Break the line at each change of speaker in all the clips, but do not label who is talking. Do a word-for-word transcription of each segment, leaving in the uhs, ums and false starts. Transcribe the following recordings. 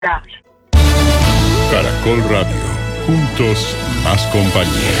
Caracol Radio, juntos más compañía.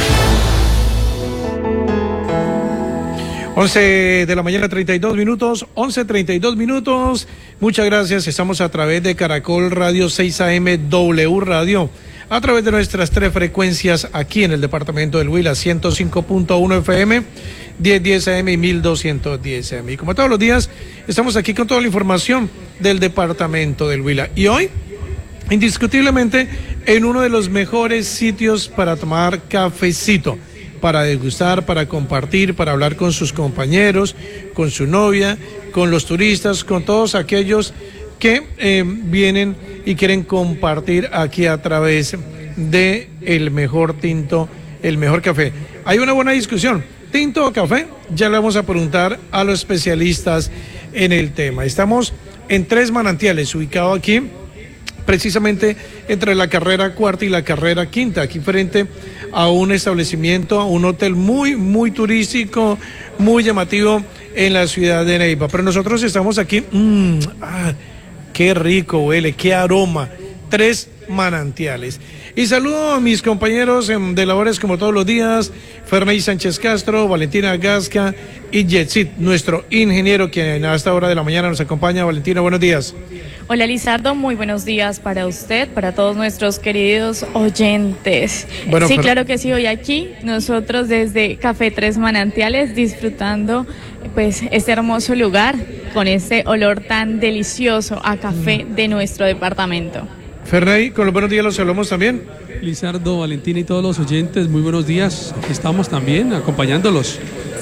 once de la mañana, treinta y dos minutos, once treinta y dos minutos. Muchas gracias, estamos a través de Caracol Radio seis A M W Radio, a través de nuestras tres frecuencias aquí en el departamento del Huila, ciento cinco punto uno F M, diez diez A M y mil doscientos diez A M. Y como todos los días, estamos aquí con toda la información del departamento del Huila. Y hoy, indiscutiblemente, en uno de los mejores sitios para tomar cafecito, para degustar, para compartir, para hablar con sus compañeros, con su novia, con los turistas, con todos aquellos que eh, vienen y quieren compartir aquí a través de el mejor tinto, el mejor café. Hay una buena discusión, tinto o café, ya le vamos a preguntar a los especialistas en el tema. Estamos en Tres Manantiales, ubicado aquí precisamente entre la carrera cuarta y la carrera quinta, aquí frente a un establecimiento, a un hotel muy, muy turístico, muy llamativo en la ciudad de Neiva. Pero nosotros estamos aquí, mmm, ah, qué rico huele, qué aroma, Tres Manantiales. Y saludo a mis compañeros de labores como todos los días, Ferney Sánchez Castro, Valentina Gasca y Jetsit, nuestro ingeniero, quien a esta hora de la mañana nos acompaña. Valentina, buenos días.
Hola Lizardo, muy buenos días para usted, para todos nuestros queridos oyentes. Bueno, sí, pero... claro que sí, hoy aquí nosotros desde Café Tres Manantiales disfrutando pues este hermoso lugar con este olor tan delicioso a café de nuestro departamento.
Ferney, con los buenos días los hablamos también.
Lizardo, Valentina y todos los oyentes, muy buenos días. Aquí estamos también acompañándolos.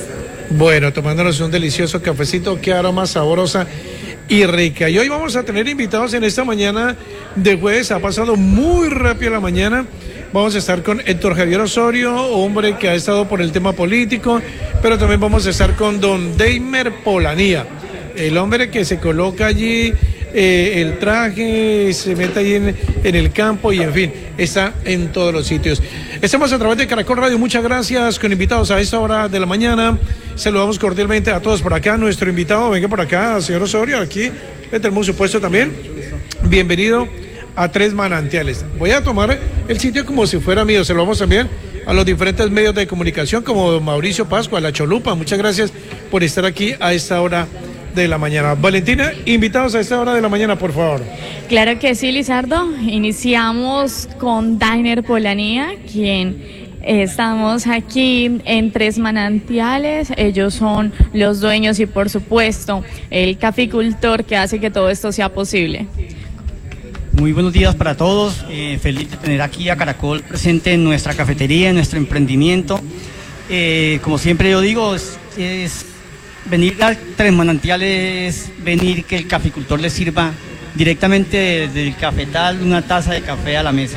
Bueno, tomándonos un delicioso cafecito, qué aroma sabrosa y rica. Y hoy vamos a tener invitados en esta mañana de jueves. Ha pasado muy rápido la mañana. Vamos a estar con Héctor Javier Osorio, hombre que ha estado por el tema político, pero también vamos a estar con don Deimer Polanía, el hombre que se coloca allí eh, el traje, se mete ahí en, en el campo y en fin, está en todos los sitios. Estamos a través de Caracol Radio, muchas gracias, con invitados a esta hora de la mañana. Saludamos cordialmente a todos por acá. Nuestro invitado, venga por acá, señor Osorio, aquí le tenemos su puesto también. Bienvenido a Tres Manantiales. Voy a tomar el sitio como si fuera mío. Se lo vamos también a los diferentes medios de comunicación, como don Mauricio Pascua, La Cholupa. Muchas gracias por estar aquí a esta hora de la mañana. Valentina, invitados a esta hora de la mañana, por favor.
Claro que sí, Lizardo. Iniciamos con Deimer Polanía, quien... Estamos aquí en Tres Manantiales, ellos son los dueños y por supuesto el caficultor que hace que todo esto sea posible.
Muy buenos días para todos, eh, feliz de tener aquí a Caracol presente en nuestra cafetería, en nuestro emprendimiento. Eh, como siempre yo digo, es, es venir a Tres Manantiales, venir que el caficultor le sirva directamente desde el cafetal una taza de café a la mesa.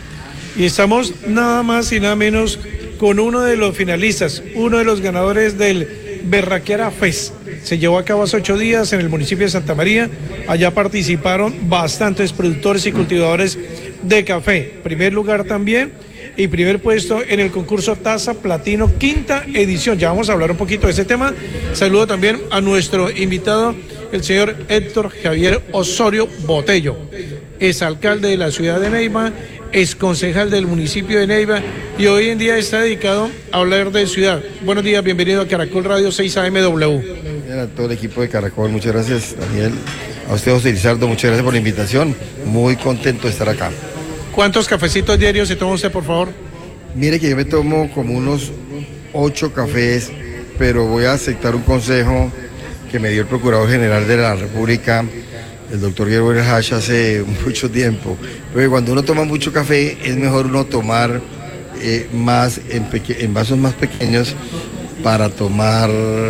Y estamos nada más y nada menos con uno de los finalistas, uno de los ganadores del Berraquera Fest. Se llevó a cabo hace ocho días en el municipio de Santa María. Allá participaron bastantes productores y cultivadores de café. Primer lugar también y primer puesto en el concurso Taza Platino, quinta edición. Ya vamos a hablar un poquito de ese tema. Saludo también a nuestro invitado, el señor Héctor Javier Osorio Botello, es alcalde de la ciudad de Neiva, es concejal del municipio de Neiva y hoy en día está dedicado a hablar de ciudad. Buenos días, bienvenido a Caracol Radio seis A M W.
A todo el equipo de Caracol, muchas gracias, Daniel. A usted, José Lizardo, muchas gracias por la invitación. Muy contento de estar acá.
¿Cuántos cafecitos diarios se toma usted, por favor?
Mire que yo me tomo como unos ocho cafés, pero voy a aceptar un consejo que me dio el Procurador General de la República, el doctor Guillermo Hash, hace mucho tiempo. Porque cuando uno toma mucho café, es mejor uno tomar eh, más en, en vasos más pequeños para tomar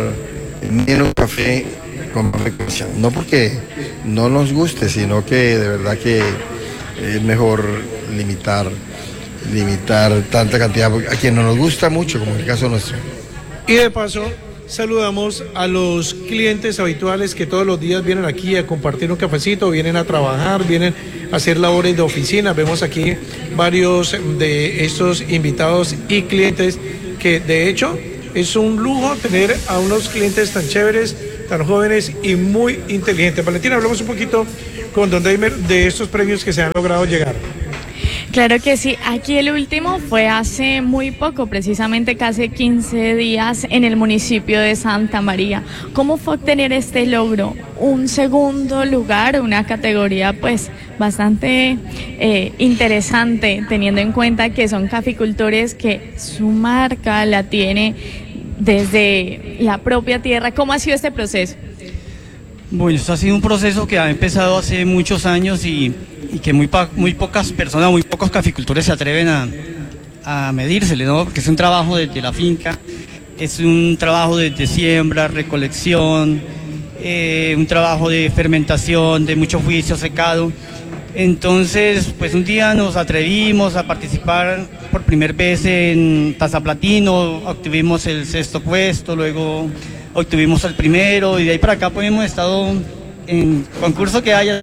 menos café con más frecuencia. No porque no nos guste, sino que de verdad que es mejor limitar, limitar tanta cantidad a quien no nos gusta mucho, como en el caso nuestro.
Y de paso, saludamos a los clientes habituales que todos los días vienen aquí a compartir un cafecito, vienen a trabajar, vienen a hacer labores de oficina. Vemos aquí varios de estos invitados y clientes que de hecho es un lujo tener a unos clientes tan chéveres, tan jóvenes y muy inteligentes. Valentina, hablamos un poquito con don Deimer de estos premios que se han logrado llegar.
Claro que sí, aquí el último fue hace muy poco, precisamente casi quince días en el municipio de Santa María. ¿Cómo fue obtener este logro? Un segundo lugar, una categoría pues bastante eh, interesante, teniendo en cuenta que son caficultores que su marca la tiene desde la propia tierra. ¿Cómo ha sido este proceso?
Bueno, esto ha sido un proceso que ha empezado hace muchos años y, y que muy, muy pocas personas, muy pocos caficultores se atreven a, a medírsele, ¿no? Porque es un trabajo desde la finca, es un trabajo desde siembra, recolección, eh, un trabajo de fermentación, de mucho juicio, secado. Entonces, pues un día nos atrevimos a participar por primera vez en Taza Platino, obtuvimos el sexto puesto, luego obtuvimos el primero y de ahí para acá pues hemos estado en concurso que haya,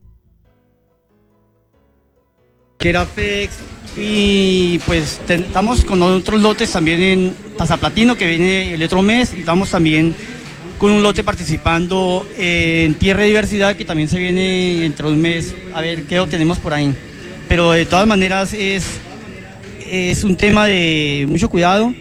que era Fex, y pues te, estamos con otros lotes también en Taza Platino que viene el otro mes, y estamos también con un lote participando en Tierra de Diversidad que también se viene dentro de un mes, a ver qué obtenemos por ahí. Pero de todas maneras es, es un tema de mucho cuidado,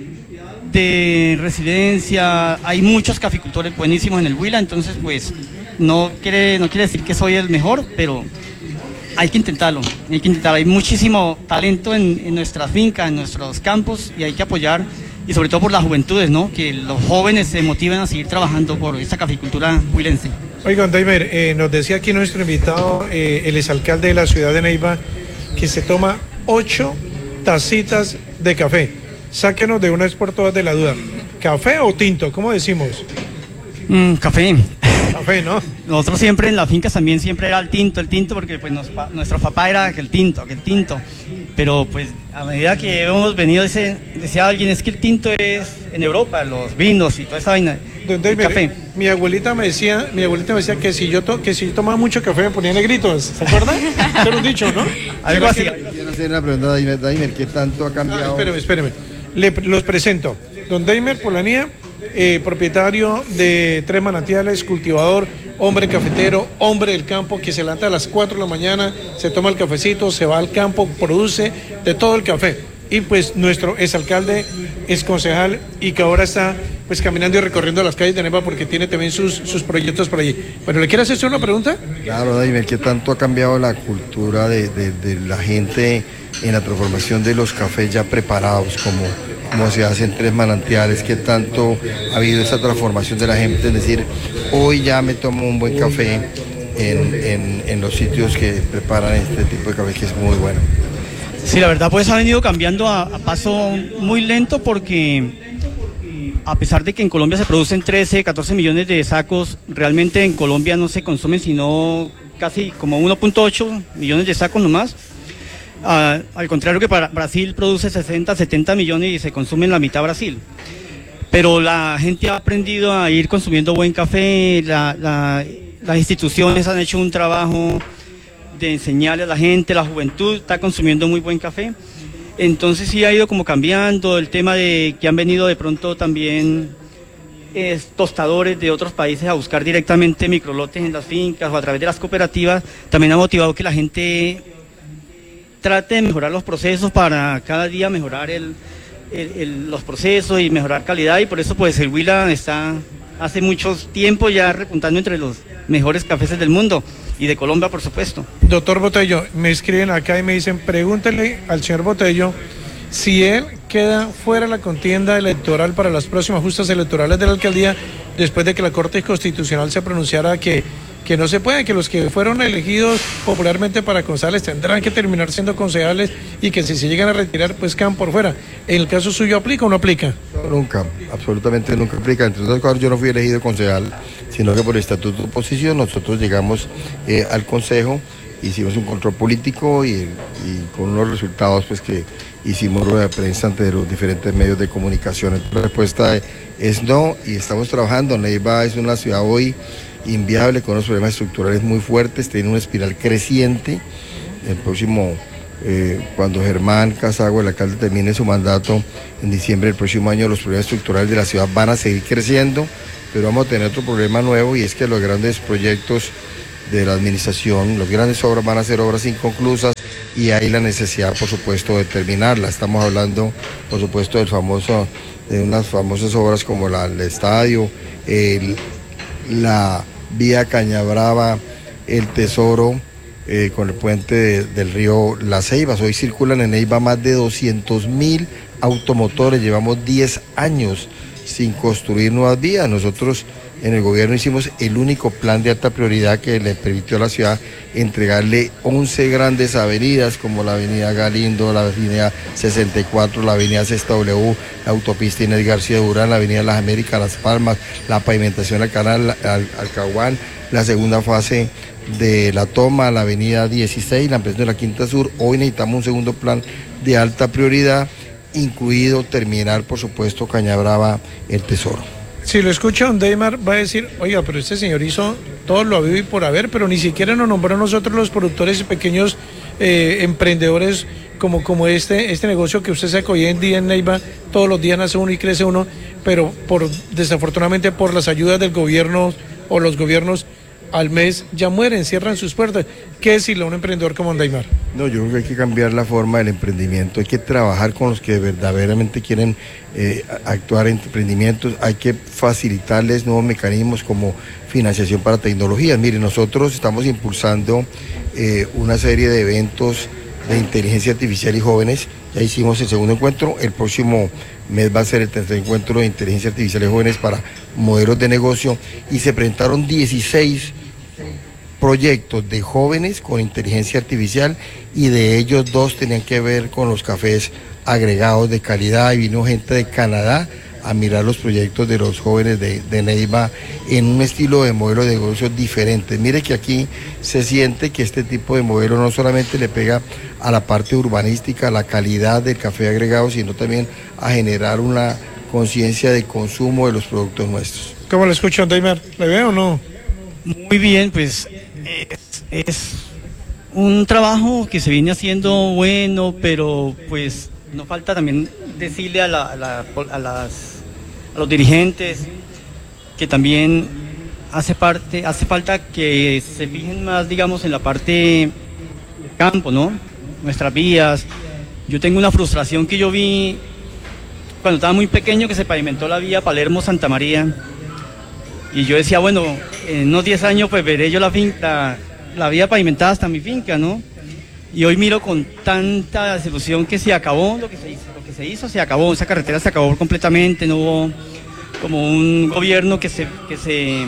de residencia. Hay muchos caficultores buenísimos en el Huila, entonces pues no quiere, no quiere decir que soy el mejor, pero hay que intentarlo, hay que intentarlo. Hay muchísimo talento en, en nuestras fincas, en nuestros campos, y hay que apoyar, y sobre todo por las juventudes, ¿no? Que los jóvenes se motiven a seguir trabajando por esta caficultura huilense.
Oigan, Deimer, eh, nos decía aquí nuestro invitado, eh, el exalcalde de la ciudad de Neiva, que se toma ocho tacitas de café. Sáquenos de una vez por todas de la duda. ¿Café o tinto? ¿Cómo decimos?
Mm, café.
Café, ¿no?
Nosotros siempre en las fincas también siempre era el tinto, el tinto, porque pues nos, nuestro papá era que el tinto, que el tinto. Pero pues a medida que hemos venido, ese, decía alguien, es que el tinto es en Europa, los vinos y toda esa vaina.
Donde, mire, café. Mi abuelita me decía, mi abuelita me decía que si yo to, que si yo tomaba mucho café me ponía negritos, ¿se acuerdan? Eso era un dicho, ¿no?
Algo así.
Quiero hacer una pregunta a Deimer, Deimer, ¿qué tanto ha cambiado?
Ah, espéreme, espéreme. Le, los presento. Don Deimer Polanía, eh, propietario de Tres Manantiales, cultivador, hombre cafetero, hombre del campo, que se levanta a las cuatro de la mañana, se toma el cafecito, se va al campo, produce de todo el café. Y pues nuestro exalcalde, ex concejal, y que ahora está pues caminando y recorriendo las calles de Neiva porque tiene también sus, sus proyectos por allí. Bueno, ¿le quiere hacer una pregunta?
Claro, Deimer, ¿qué tanto ha cambiado la cultura de, de, de la gente en la transformación de los cafés ya preparados, como, como se hace en Tres Manantiales? ¿Qué tanto ha habido esa transformación de la gente? Es decir, hoy ya me tomo un buen café en, en, en los sitios que preparan este tipo de café, que es muy bueno.
Sí, la verdad pues ha venido cambiando a, a paso muy lento, porque a pesar de que en Colombia se producen trece, catorce millones de sacos, realmente en Colombia no se consumen sino casi como uno punto ocho millones de sacos nomás. Uh, al contrario que para Brasil produce sesenta, setenta millones y se consume en la mitad Brasil. Pero la gente ha aprendido a ir consumiendo buen café, la, la, las instituciones han hecho un trabajo de enseñarle a la gente, la juventud está consumiendo muy buen café. Entonces sí ha ido como cambiando el tema de que han venido de pronto también eh, tostadores de otros países a buscar directamente microlotes en las fincas o a través de las cooperativas. También ha motivado que la gente trate de mejorar los procesos para cada día mejorar el, el, el, los procesos y mejorar calidad, y por eso pues el Huila está hace mucho tiempo ya repuntando entre los mejores cafés del mundo y de Colombia, por supuesto.
Doctor Botello, me escriben acá y me dicen, pregúntele al señor Botello si él queda fuera de la contienda electoral para las próximas justas electorales de la alcaldía, después de que la Corte Constitucional se pronunciara que que no se puede, que los que fueron elegidos popularmente para concejales tendrán que terminar siendo concejales, y que si se llegan a retirar pues quedan por fuera. ¿En el caso suyo aplica o no aplica?
Nunca, absolutamente nunca aplica. Entre otras cosas, yo no fui elegido concejal, sino que por estatuto de oposición nosotros llegamos eh, al consejo, hicimos un control político y, y con unos resultados pues que hicimos rueda de prensa ante los diferentes medios de comunicación. La respuesta es no, y estamos trabajando. Neiva es una ciudad hoy inviable, con unos problemas estructurales muy fuertes, tiene una espiral creciente. El próximo, eh, cuando Germán Casagua, el alcalde, termine su mandato en diciembre del próximo año, los problemas estructurales de la ciudad van a seguir creciendo. pero vamos a tener otro problema nuevo y es que los grandes proyectos de la administración, las grandes obras van a ser obras inconclusas y hay la necesidad, por supuesto, de terminarla. Estamos hablando, por supuesto, del famoso, de unas famosas obras como la, el estadio, el, la vía Cañabrava, el Tesoro, eh, con el puente de, del río Las Ceibas. Hoy circulan en Neiva más de doscientos mil automotores, llevamos diez años sin construir nuevas vías. Nosotros en el gobierno hicimos el único plan de alta prioridad que le permitió a la ciudad entregarle once grandes avenidas como la avenida Galindo, la avenida sesenta y cuatro, la avenida Sexta W, la autopista Inés García Durán, la avenida Las Américas, Las Palmas, la pavimentación al canal al, Alcahuán, la segunda fase de la toma, la avenida dieciséis, la ampliación de la Quinta Sur. Hoy necesitamos un segundo plan de alta prioridad, incluido terminar, por supuesto, Cañabrava, el Tesoro.
Si lo escucha don Deimar, va a decir, oiga, pero este señor hizo todo lo habido y por haber, pero ni siquiera nos nombró a nosotros los productores y pequeños eh, emprendedores como, como este, este negocio que usted sabe que hoy en día en Neiva todos los días nace uno y crece uno, pero por desafortunadamente por las ayudas del gobierno o los gobiernos al mes ya mueren, cierran sus puertas. ¿Qué decirle a un emprendedor como Deimar?
No, yo creo que hay que cambiar la forma del emprendimiento, hay que trabajar con los que verdaderamente quieren eh, actuar en emprendimientos, hay que facilitarles nuevos mecanismos como financiación para tecnologías. Mire, nosotros estamos impulsando eh, una serie de eventos de inteligencia artificial y jóvenes. Ya hicimos el segundo encuentro, el próximo mes va a ser el tercer encuentro de inteligencia artificial y jóvenes para modelos de negocio y se presentaron dieciséis proyectos de jóvenes con inteligencia artificial y de ellos dos tenían que ver con los cafés agregados de calidad y vino gente de Canadá a mirar los proyectos de los jóvenes de, de Neiva en un estilo de modelo de negocio diferente. Mire que aquí se siente que este tipo de modelo no solamente le pega a la parte urbanística, a la calidad del café agregado, sino también a generar una conciencia de consumo de los productos nuestros.
¿Cómo le escuchan, Deimar? ¿Le veo o no?
Muy bien, pues es, es un trabajo que se viene haciendo bueno, pero pues no falta también decirle a, la, a, la, a, las, a los dirigentes que también hace, parte, hace falta que se fijen más, digamos, en la parte del campo, ¿no? Nuestras vías. Yo tengo una frustración que yo vi cuando estaba muy pequeño, que se pavimentó la vía Palermo-Santa María. Y yo decía, bueno, en unos diez años pues veré yo la finca, la vía pavimentada hasta mi finca, ¿no? Y hoy miro con tanta desilusión que se acabó lo que se hizo, lo que se hizo se acabó, esa carretera se acabó completamente, no hubo como un gobierno que se, que se,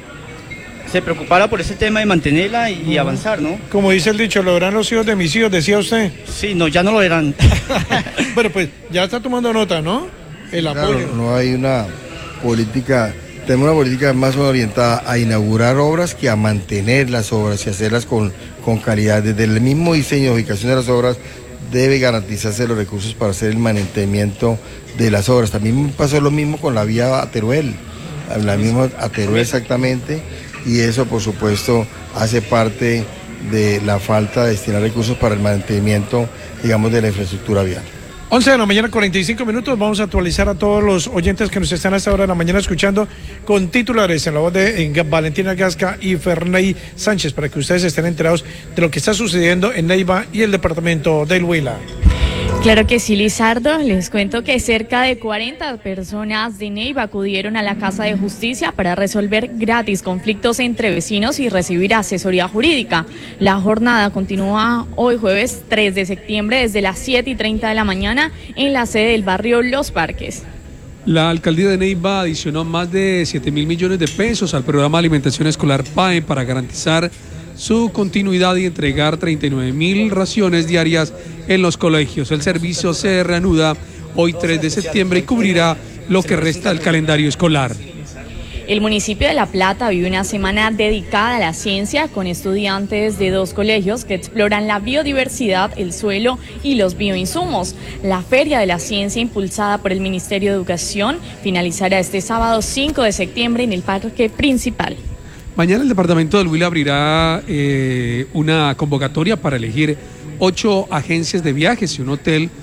se preocupara por ese tema de mantenerla y, y avanzar, ¿no?
Como dice el dicho, lo verán los hijos de mis hijos, decía usted.
Sí, no, ya no lo verán.
Bueno, pues ya está tomando nota, ¿no? El apoyo.
Claro, no hay una política. Tenemos una política más orientada a inaugurar obras que a mantener las obras y hacerlas con, con calidad. Desde el mismo diseño y ubicación de las obras debe garantizarse los recursos para hacer el mantenimiento de las obras. También pasó lo mismo con la vía a Teruel, la misma a Teruel exactamente, y eso por supuesto hace parte de la falta de destinar recursos para el mantenimiento, digamos, de la infraestructura vial.
once de la mañana, cuarenta y cinco minutos. Vamos a actualizar a todos los oyentes que nos están a esta hora de la mañana escuchando con titulares en la voz de en Valentina Gasca y Ferney Sánchez para que ustedes estén enterados de lo que está sucediendo en Neiva y el departamento del Huila.
Claro que sí, Lizardo. Les cuento que cerca de cuarenta personas de Neiva acudieron a la Casa de Justicia para resolver gratis conflictos entre vecinos y recibir asesoría jurídica. La jornada continúa hoy jueves tres de septiembre desde las siete y treinta de la mañana en la sede del barrio Los Parques.
La alcaldía de Neiva adicionó más de siete mil millones de pesos al programa de alimentación escolar P A E para garantizar su continuidad y entregar treinta y nueve mil raciones diarias en los colegios. El servicio se reanuda hoy tres de septiembre y cubrirá lo que resta del calendario escolar.
El municipio de La Plata vive una semana dedicada a la ciencia con estudiantes de dos colegios que exploran la biodiversidad, el suelo y los bioinsumos. La Feria de la Ciencia, impulsada por el Ministerio de Educación, finalizará este sábado cinco de septiembre en el parque principal.
Mañana el departamento del Huila abrirá eh, una convocatoria para elegir ocho agencias de viajes y un hotel que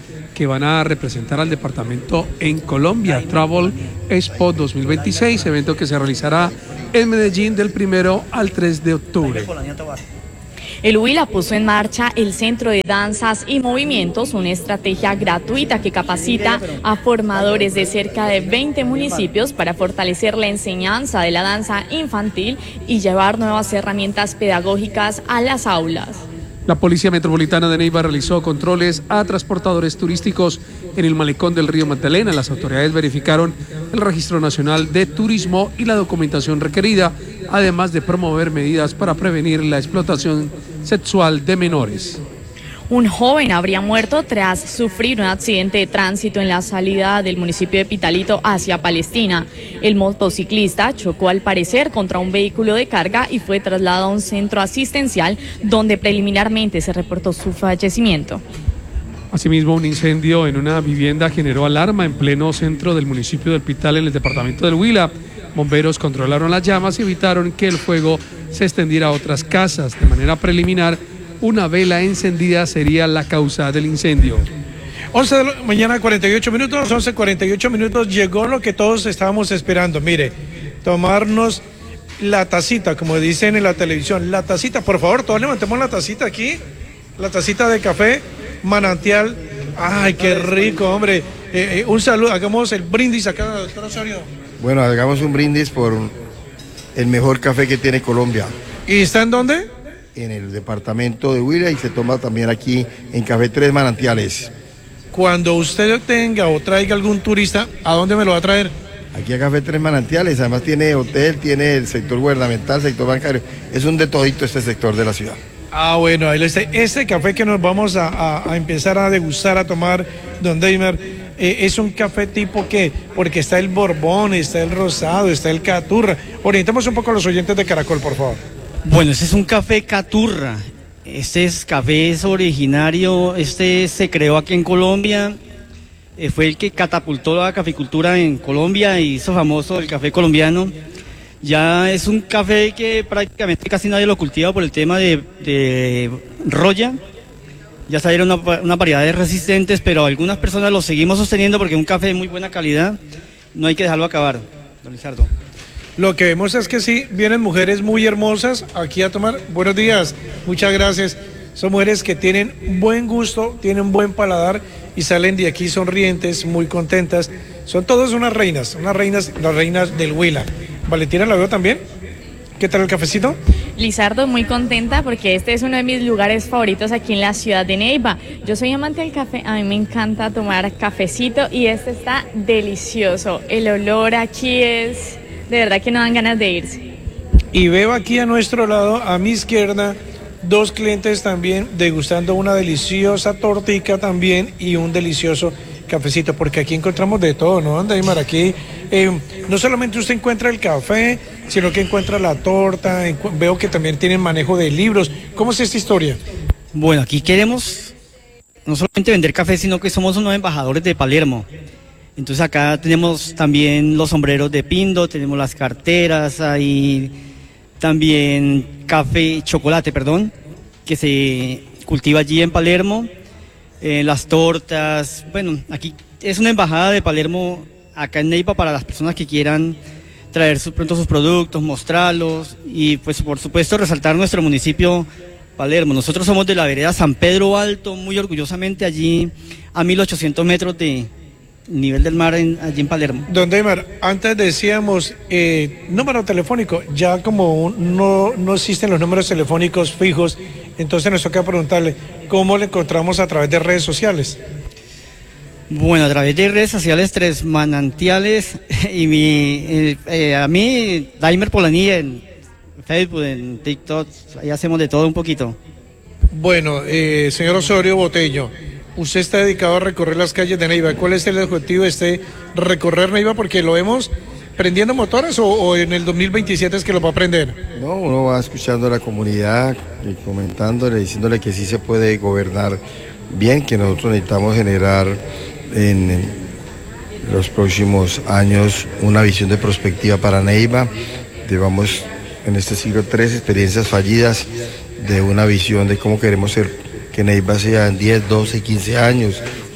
que van a representar al departamento en Colombia, Travel Expo dos mil veintiséis, evento que se realizará en Medellín del primero al tres de octubre.
El Huila puso en marcha el Centro de Danzas y Movimientos, una estrategia gratuita que capacita a formadores de cerca de veinte municipios para fortalecer la enseñanza de la danza infantil y llevar nuevas herramientas pedagógicas a las aulas.
La Policía Metropolitana de Neiva realizó controles a transportadores turísticos en el malecón del río Magdalena. Las autoridades verificaron el Registro Nacional de Turismo y la documentación requerida, además de promover medidas para prevenir la explotación sexual de menores.
Un joven habría muerto tras sufrir un accidente de tránsito en la salida del municipio de Pitalito hacia Palestina. El motociclista chocó al parecer contra un vehículo de carga y fue trasladado a un centro asistencial donde preliminarmente se reportó su fallecimiento.
Asimismo, un incendio en una vivienda generó alarma en pleno centro del municipio del Pital, en el departamento del Huila. Bomberos controlaron las llamas y evitaron que el fuego se extendiera a otras casas. De manera preliminar, una vela encendida sería la causa del incendio.
once de la mañana, cuarenta y ocho minutos, once cuarenta y ocho minutos, llegó lo que todos estábamos esperando. Mire, tomarnos la tacita, como dicen en la televisión, la tacita, por favor, todos levantemos la tacita aquí, la tacita de café Manantial. Ay, qué rico, hombre. Eh, eh, un saludo, hagamos el brindis acá, doctor Osorio.
Bueno, hagamos un brindis por el mejor café que tiene Colombia.
¿Y está en dónde?
En el departamento de Huila, y se toma también aquí en Café Tres Manantiales.
Cuando usted tenga o traiga algún turista, ¿a dónde me lo va a traer?
Aquí a Café Tres Manantiales, además tiene hotel, tiene el sector gubernamental, sector bancario, es un de todito este sector de la ciudad.
Ah, bueno, ahí este, este café que nos vamos a, a, a empezar a degustar, a tomar, don Deimer, eh, es un café tipo ¿qué? Porque está el Borbón, está el Rosado, está el Caturra. Orientemos un poco a los oyentes de Caracol, por favor.
Bueno, este es un café Caturra. Este es café es originario, este se creó aquí en Colombia, eh, fue el que catapultó la caficultura en Colombia y hizo famoso el café colombiano. Ya es un café que prácticamente casi nadie lo cultiva por el tema de, de roya. Ya salieron una, una variedad de resistentes, pero algunas personas lo seguimos sosteniendo porque es un café de muy buena calidad. No hay que dejarlo acabar, don Lizardo.
Lo que vemos es que sí, vienen mujeres muy hermosas aquí a tomar. Buenos días, muchas gracias. Son mujeres que tienen buen gusto, tienen buen paladar y salen de aquí sonrientes, muy contentas. Son todas unas reinas, unas reinas, las reinas del Huila. Valentina, ¿la veo también? ¿Qué tal el cafecito?
Lizardo, muy contenta porque este es uno de mis lugares favoritos aquí en la ciudad de Neiva. Yo soy amante del café, a mí me encanta tomar cafecito y este está delicioso. El olor aquí es... de verdad que no dan ganas de irse.
Y veo aquí a nuestro lado, a mi izquierda, dos clientes también degustando una deliciosa tortica también y un delicioso cafecito, porque aquí encontramos de todo, ¿no, Andaimar? Aquí eh, no solamente usted encuentra el café, sino que encuentra la torta, encu- veo que también tienen manejo de libros. ¿Cómo es esta historia?
Bueno, aquí queremos no solamente vender café, sino que somos unos embajadores de Palermo. Entonces acá tenemos también los sombreros de Pindo, tenemos las carteras, hay también café, chocolate, perdón, que se cultiva allí en Palermo, eh, las tortas. Bueno, aquí es una embajada de Palermo acá en Neiva para las personas que quieran traer su, pronto sus productos, mostrarlos y pues por supuesto resaltar nuestro municipio Palermo. Nosotros somos de la vereda San Pedro Alto, muy orgullosamente allí a mil ochocientos metros de nivel del mar en, allí en Palermo.
Don Deimar, antes decíamos eh, número telefónico, ya como un, no, no existen los números telefónicos fijos, entonces nos toca preguntarle cómo le encontramos a través de redes sociales.
Bueno, a través de redes sociales Tres Manantiales y mi, eh, eh, a mí, Daimer Polanía en Facebook, en TikTok, ahí hacemos de todo un poquito.
Bueno, eh, señor Osorio Botello, usted está dedicado a recorrer las calles de Neiva. ¿Cuál es el objetivo de este recorrer Neiva? Porque lo vemos prendiendo motores o, o en el dos mil veintisiete es que lo va a prender.
No, uno va escuchando a la comunidad y comentándole, diciéndole que sí se puede gobernar bien, que nosotros necesitamos generar en, en los próximos años una visión de perspectiva para Neiva. Llevamos en este siglo tres experiencias fallidas de una visión de cómo queremos ser, que Neiva sea en diez, doce, quince años.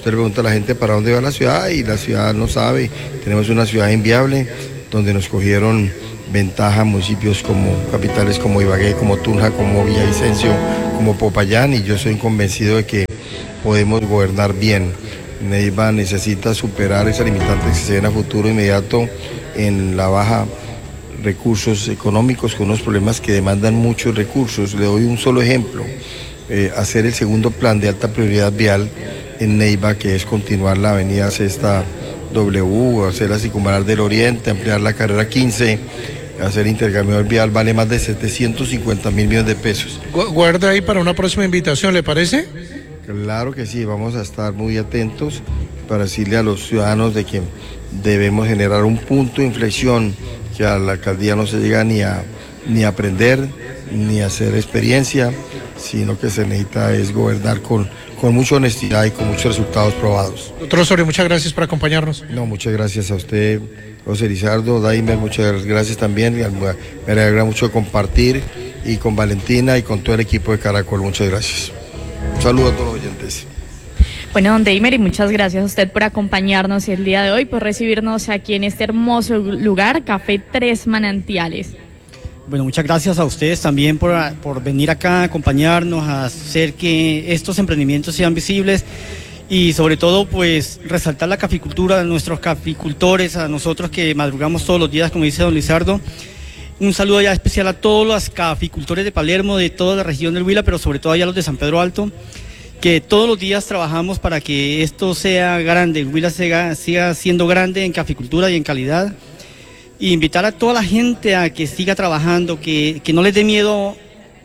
Usted le pregunta a la gente para dónde va la ciudad y la ciudad no sabe. Tenemos una ciudad inviable donde nos cogieron ventaja municipios como capitales como Ibagué, como Tunja, como Villavicencio, como Popayán, y yo soy convencido de que podemos gobernar bien. Neiva necesita superar esas limitantes que se ven a futuro inmediato en la baja recursos económicos, con unos problemas que demandan muchos recursos. Le doy un solo ejemplo, eh, hacer el segundo plan de alta prioridad vial en Neiva, que es continuar la avenida Sexta W, hacer la circunvalar del Oriente, ampliar la carrera quince, hacer intercambio vial, vale más de setecientos cincuenta mil millones de pesos.
Guarda ahí para una próxima invitación, ¿le parece?
Claro que sí, vamos a estar muy atentos para decirle a los ciudadanos de que debemos generar un punto de inflexión, que a la alcaldía no se llega ni a, ni a aprender, ni a hacer experiencia, sino que se necesita es gobernar con, con mucha honestidad y con muchos resultados probados.
Doctor Osorio, muchas gracias por acompañarnos.
No, muchas gracias a usted, José Lizardo, Daimer, muchas gracias también. Me alegra mucho compartir, y con Valentina y con todo el equipo de Caracol, muchas gracias. Un saludo a todos los oyentes.
Bueno, don Deimer, y muchas gracias a usted por acompañarnos el día de hoy, por recibirnos aquí en este hermoso lugar, Café Tres Manantiales.
Bueno, muchas gracias a ustedes también por, por venir acá a acompañarnos, a hacer que estos emprendimientos sean visibles y sobre todo pues resaltar la caficultura de nuestros caficultores, a nosotros que madrugamos todos los días, como dice don Lizardo. Un saludo ya especial a todos los caficultores de Palermo, de toda la región del Huila, pero sobre todo allá los de San Pedro Alto, que todos los días trabajamos para que esto sea grande, el Huila siga, siga siendo grande en caficultura y en calidad. Y invitar a toda la gente a que siga trabajando, que, que no les dé miedo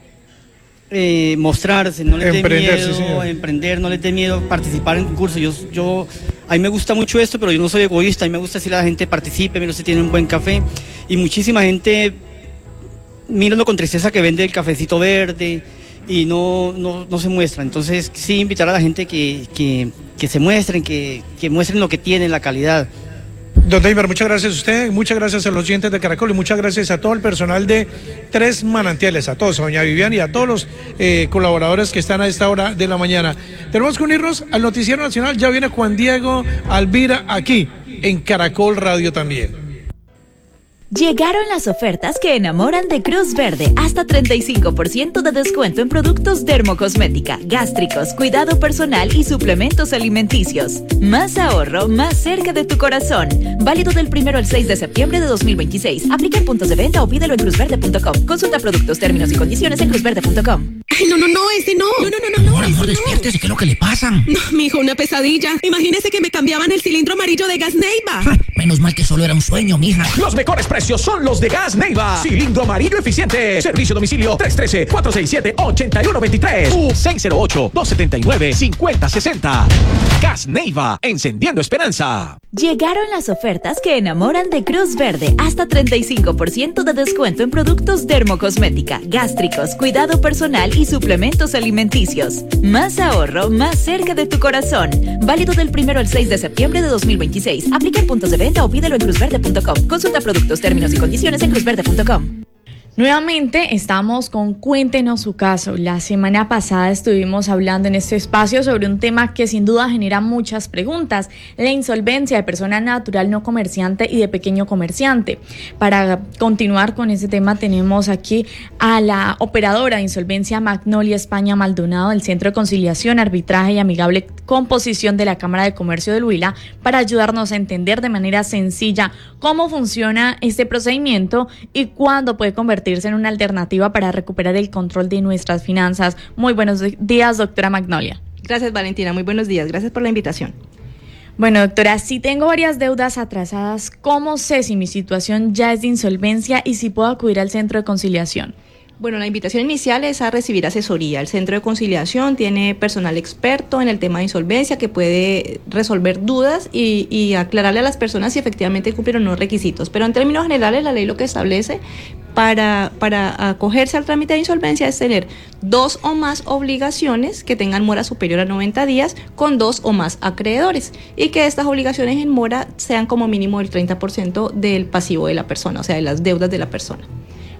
eh, mostrarse, no les dé miedo sí, emprender, no les dé miedo participar en concursos. Yo, yo, a mí me gusta mucho esto, pero yo no soy egoísta, a mí me gusta decirle a la gente participe, mira, usted tiene un buen café. Y muchísima gente, mírenlo con tristeza, que vende el cafecito verde y no, no, no se muestra. Entonces sí, invitar a la gente que, que, que se muestren, que, que muestren lo que tienen, la calidad.
Don Deimer, muchas gracias a usted, muchas gracias a los oyentes de Caracol y muchas gracias a todo el personal de Tres Manantiales, a todos, a doña Vivian y a todos los eh, colaboradores que están a esta hora de la mañana. Tenemos que unirnos al Noticiero Nacional, ya viene Juan Diego Alvira aquí en Caracol Radio también.
Llegaron las ofertas que enamoran de Cruz Verde. Hasta treinta y cinco por ciento de descuento en productos dermocosmética, gástricos, cuidado personal y suplementos alimenticios. Más ahorro, más cerca de tu corazón. Válido del primero al seis de septiembre de dos mil veintiséis. Aplica en puntos de venta o pídelo en cruz verde punto com. Consulta productos, términos y condiciones en cruz verde punto com.
Ay, no, no, no, ese no. No, no, no, no.
Amor, amor, despiértese, ¿qué es lo que le pasa?
No, mijo, una pesadilla. Imagínese que me cambiaban el cilindro amarillo de Gas Neiva.
Menos mal que solo era un sueño, mija.
Los mejores precios son los de Gas Neiva. Cilindro amarillo eficiente. Servicio a domicilio tres uno tres, cuatro seis siete, ocho uno dos tres u seis cero ocho, dos siete nueve, cinco cero seis cero. Gas Neiva, encendiendo esperanza.
Llegaron las ofertas que enamoran de Cruz Verde. Hasta treinta y cinco por ciento de descuento en productos dermocosmética, gástricos, cuidado personal y suplementos alimenticios. Más ahorro, más cerca de tu corazón. Válido del primero al seis de septiembre de dos mil veintiséis. Aplica en puntos de venta o pídelo en cruz verde punto com. Consulta productos, términos y condiciones en cruz verde punto com.
Nuevamente estamos con Cuéntenos su caso. La semana pasada estuvimos hablando en este espacio sobre un tema que sin duda genera muchas preguntas: la insolvencia de persona natural no comerciante y de pequeño comerciante. Para continuar con este tema tenemos aquí a la operadora de insolvencia Magnolia España Maldonado del Centro de Conciliación, Arbitraje y Amigable Composición de la Cámara de Comercio del Huila, para ayudarnos a entender de manera sencilla cómo funciona este procedimiento y cuándo puede convertirse en una alternativa para recuperar el control de nuestras finanzas. Muy buenos días, doctora Magnolia.
Gracias, Valentina. Muy buenos días. Gracias por la invitación.
Bueno, doctora, si tengo varias deudas atrasadas, ¿cómo sé si mi situación ya es de insolvencia y si puedo acudir al centro de conciliación?
Bueno, la invitación inicial es a recibir asesoría. El Centro de Conciliación tiene personal experto en el tema de insolvencia que puede resolver dudas y, y aclararle a las personas si efectivamente cumplieron los requisitos. Pero en términos generales, la ley lo que establece para, para acogerse al trámite de insolvencia es tener dos o más obligaciones que tengan mora superior a noventa días con dos o más acreedores y que estas obligaciones en mora sean como mínimo el treinta por ciento del pasivo de la persona, o sea, de las deudas de la persona.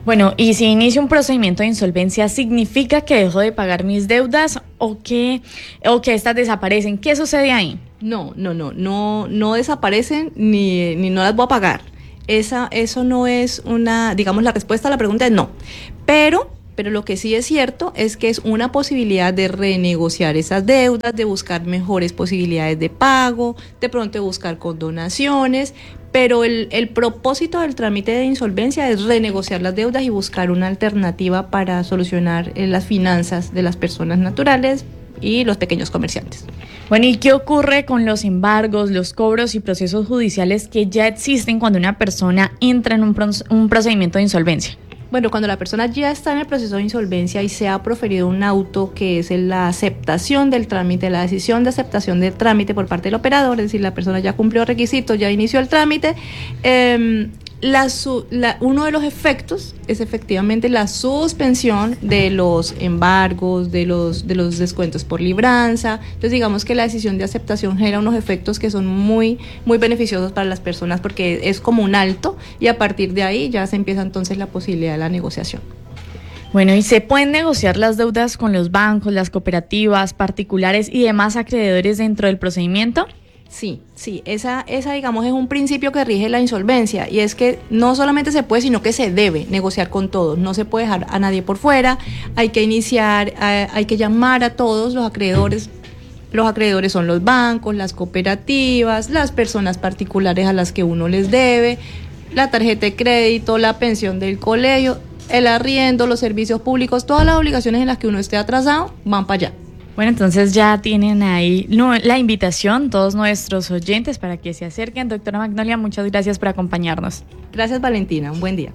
Bueno, y si inicio un procedimiento de insolvencia, ¿significa que dejo de pagar mis deudas o que, o que estas desaparecen? ¿Qué sucede ahí?
No, no, no, no, no desaparecen ni, ni no las voy a pagar. Esa, eso no es una, digamos, la respuesta a la pregunta es no. Pero, pero lo que sí es cierto es que es una posibilidad de renegociar esas deudas, de buscar mejores posibilidades de pago, de pronto de buscar condonaciones. Pero el, el propósito del trámite de insolvencia es renegociar las deudas y buscar una alternativa para solucionar eh, las finanzas de las personas naturales y los pequeños comerciantes.
Bueno, ¿y qué ocurre con los embargos, los cobros y procesos judiciales que ya existen cuando una persona entra en un, pro- un procedimiento de insolvencia?
Bueno, cuando la persona ya está en el proceso de insolvencia y se ha proferido un auto que es la aceptación del trámite, la decisión de aceptación del trámite por parte del operador, es decir, la persona ya cumplió requisitos, ya inició el trámite, eh, la, su, la, uno de los efectos es efectivamente la suspensión de los embargos, de los, de los descuentos por libranza. Entonces digamos que la decisión de aceptación genera unos efectos que son muy, muy beneficiosos para las personas porque es como un alto y a partir de ahí ya se empieza entonces la posibilidad de la negociación.
Bueno, ¿y se pueden negociar las deudas con los bancos, las cooperativas, particulares y demás acreedores dentro del procedimiento?
Sí, sí, esa, esa digamos es un principio que rige la insolvencia y es que no solamente se puede, sino que se debe negociar con todos, no se puede dejar a nadie por fuera, hay que iniciar, hay, hay que llamar a todos los acreedores. Los acreedores son los bancos, las cooperativas, las personas particulares a las que uno les debe, la tarjeta de crédito, la pensión del colegio, el arriendo, los servicios públicos, todas las obligaciones en las que uno esté atrasado van para allá.
Bueno, entonces ya tienen ahí no, la invitación, todos nuestros oyentes, para que se acerquen. Doctora Magnolia, muchas gracias por acompañarnos.
Gracias, Valentina. Un buen día.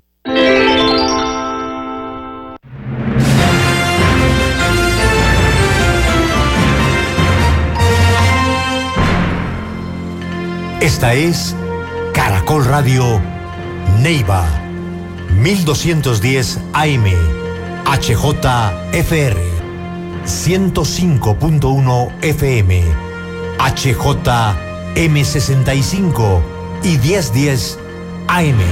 Esta es Caracol Radio Neiva, mil doscientos diez A M, H J F R. ciento cinco punto uno F M, H J M sesenta y cinco y mil diez A M.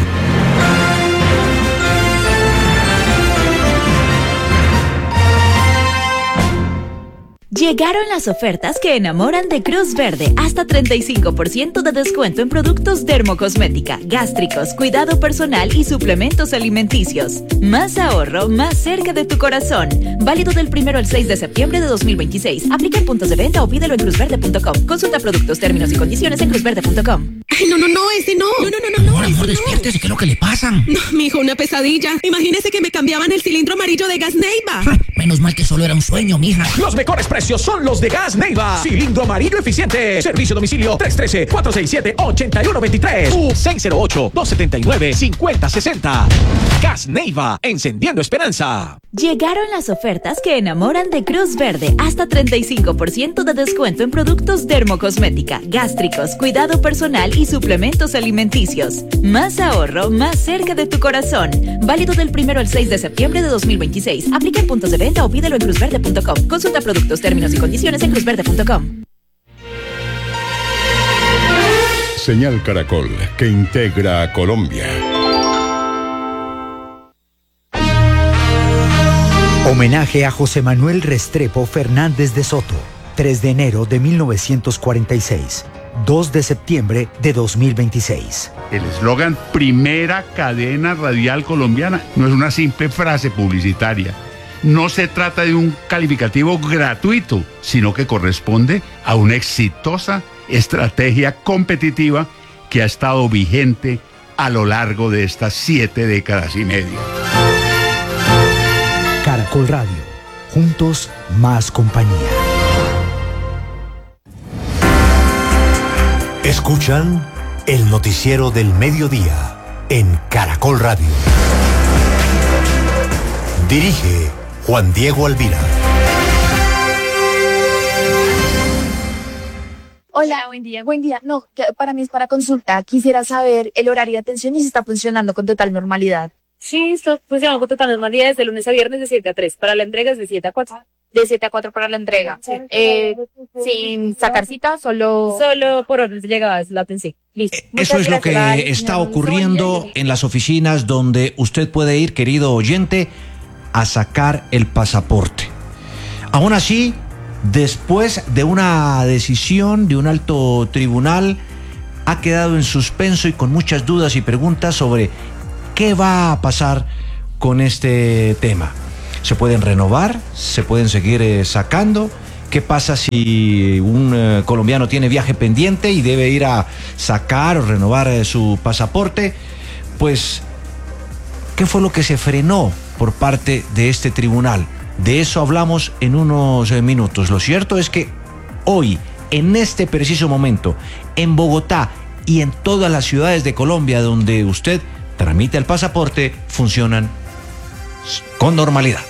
Llegaron las ofertas que enamoran de Cruz Verde. Hasta treinta y cinco por ciento de descuento en productos dermocosmética, gástricos, cuidado personal y suplementos alimenticios. Más ahorro, más cerca de tu corazón. Válido del primero al seis de septiembre de dos mil veintiséis. Aplica en puntos de venta o pídelo en cruz verde punto com. Consulta productos, términos y condiciones en cruz verde punto com.
Ay, no, no, no, ese no. No, no, no, no.
Amor, amor, despiértese, ¿qué es lo que le pasa?
No, mijo, una pesadilla. Imagínese que me cambiaban el cilindro amarillo de Gas Neiva.
Menos mal que solo era un sueño, mija.
Los mejores precios son los de Gas Neiva. Cilindro amarillo eficiente. Servicio a domicilio tres uno tres, cuatro seis siete, ocho uno dos tres u seis cero ocho, dos siete nueve, cinco cero seis cero. Gas Neiva, encendiendo esperanza.
Llegaron las ofertas que enamoran de Cruz Verde. Hasta treinta y cinco por ciento de descuento en productos dermocosmética, gástricos, cuidado personal y suplementos alimenticios. Más ahorro, más cerca de tu corazón. Válido del primero al seis de septiembre de dos mil veintiséis. Aplica en puntos de venta o pídelo en cruz verde punto com. Consulta productos, términos y condiciones en cruz verde punto com.
Señal Caracol, que integra a Colombia.
Homenaje a José Manuel Restrepo Fernández de Soto, tres de enero de mil novecientos cuarenta y seis, dos de septiembre de dos mil veintiséis.
El eslogan Primera Cadena Radial Colombiana no es una simple frase publicitaria. No se trata de un calificativo gratuito, sino que corresponde a una exitosa estrategia competitiva que ha estado vigente a lo largo de estas siete décadas y media.
Caracol Radio, juntos más compañía.
Escuchan el noticiero del mediodía en Caracol Radio. Dirige Juan Diego Alvira.
Hola, buen día, buen día. No, para mí es para consulta. Quisiera saber el horario de atención y si está funcionando con total normalidad. Sí, esto funciona con total normalidad desde lunes a viernes de siete a tres. Para la entrega es de siete a cuatro.
De siete a cuatro para la entrega. Sí. Eh, sin sacar cita, solo...
Solo por orden de llegada, es la atención. Listo.
Eso es lo que está ocurriendo en las oficinas donde usted puede ir, querido oyente, a sacar el pasaporte. Aún así, después de una decisión de un alto tribunal, ha quedado en suspenso y con muchas dudas y preguntas sobre qué va a pasar con este tema. ¿Se pueden renovar? ¿Se pueden seguir eh, sacando? ¿Qué pasa si un eh, colombiano tiene viaje pendiente y debe ir a sacar o renovar eh, su pasaporte? Pues, ¿qué fue lo que se frenó por parte de este tribunal? De eso hablamos en unos eh, minutos. Lo cierto es que hoy, en este preciso momento, en Bogotá y en todas las ciudades de Colombia donde usted tramita el pasaporte, funcionan con normalidad.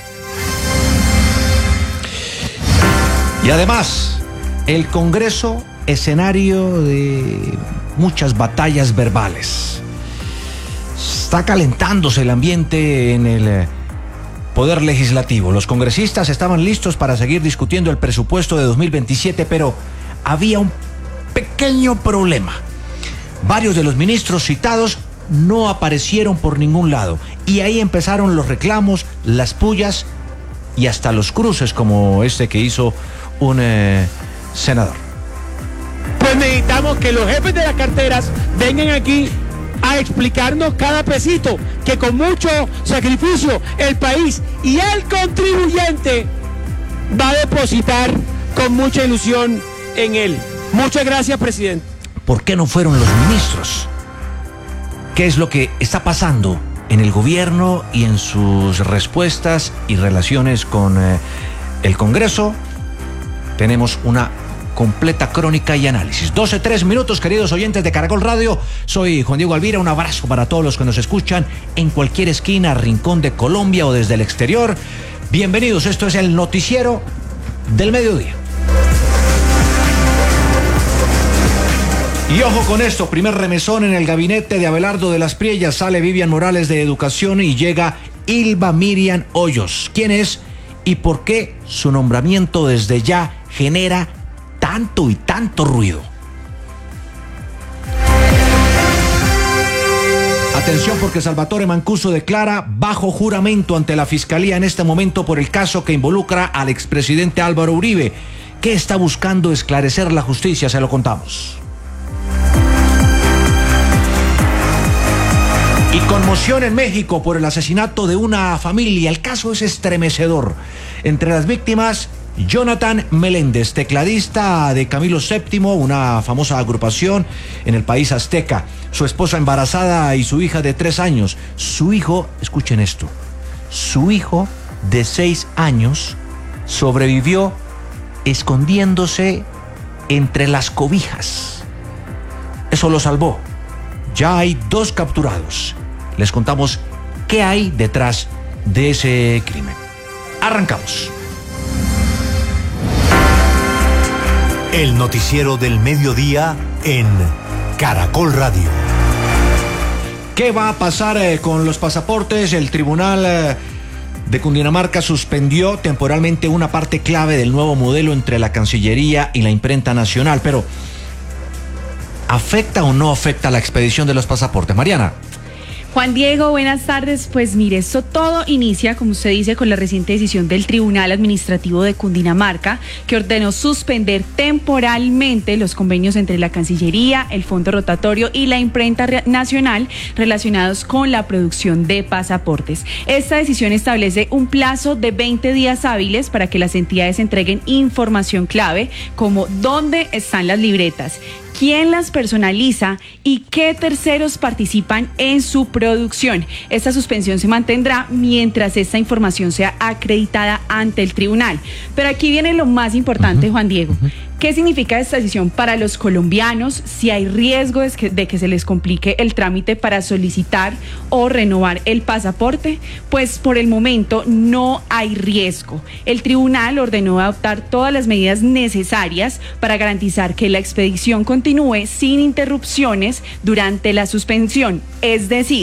Y además, el Congreso, escenario de muchas batallas verbales. Está calentándose el ambiente en el Poder Legislativo. Los congresistas estaban listos para seguir discutiendo el presupuesto de dos mil veintisiete, pero había un pequeño problema. Varios de los ministros citados no aparecieron por ningún lado. Y ahí empezaron los reclamos, las pullas y hasta los cruces como este que hizo un eh, senador.
Pues necesitamos que los jefes de las carteras vengan aquí a explicarnos cada pesito que con mucho sacrificio el país y el contribuyente va a depositar con mucha ilusión en él. Muchas gracias, presidente.
¿Por qué no fueron los ministros? ¿Qué es lo que está pasando en el gobierno y en sus respuestas y relaciones con eh, el Congreso? Tenemos una completa crónica y análisis. doce, tres minutos, queridos oyentes de Caracol Radio. Soy Juan Diego Alvira. Un abrazo para todos los que nos escuchan en cualquier esquina, rincón de Colombia o desde el exterior. Bienvenidos. Esto es el noticiero del mediodía. Y ojo con esto, primer remesón en el gabinete de Abelardo de las Priellas. Sale Vivian Morales de Educación y llega Ilva Miriam Hoyos. ¿Quién es y por qué su nombramiento desde ya genera tanto y tanto ruido? Atención, porque Salvatore Mancuso declara bajo juramento ante la Fiscalía en este momento por el caso que involucra al expresidente Álvaro Uribe. ¿Qué está buscando esclarecer la justicia? Se lo contamos. Y conmoción en México por el asesinato de una familia. El caso es estremecedor. Entre las víctimas, Jonathan Meléndez, tecladista de Camilo séptimo, una famosa agrupación en el país azteca. Su esposa embarazada y su hija de tres años. Su hijo, escuchen esto, su hijo de seis años sobrevivió escondiéndose entre las cobijas. Eso lo salvó. Ya hay dos capturados. Les contamos qué hay detrás de ese crimen. Arrancamos.
El noticiero del mediodía en Caracol Radio.
¿Qué va a pasar eh, con los pasaportes? El Tribunal eh, de Cundinamarca suspendió temporalmente una parte clave del nuevo modelo entre la Cancillería y la Imprenta Nacional, pero ¿afecta o no afecta la expedición de los pasaportes? Mariana.
Juan Diego, buenas tardes. Pues mire, esto todo inicia, como usted dice, con la reciente decisión del Tribunal Administrativo de Cundinamarca, que ordenó suspender temporalmente los convenios entre la Cancillería, el Fondo Rotatorio y la Imprenta Nacional relacionados con la producción de pasaportes. Esta decisión establece un plazo de veinte días hábiles para que las entidades entreguen información clave como dónde están las libretas, quién las personaliza y qué terceros participan en su producción. Esta suspensión se mantendrá mientras esta información sea acreditada ante el tribunal. Pero aquí viene lo más importante, uh-huh. Juan Diego. Uh-huh. ¿Qué significa esta decisión para los colombianos? Si hay riesgo de que, de que se les complique el trámite para solicitar o renovar el pasaporte, pues por el momento no hay riesgo. El tribunal ordenó adoptar todas las medidas necesarias para garantizar que la expedición continúe sin interrupciones durante la suspensión. Es decir,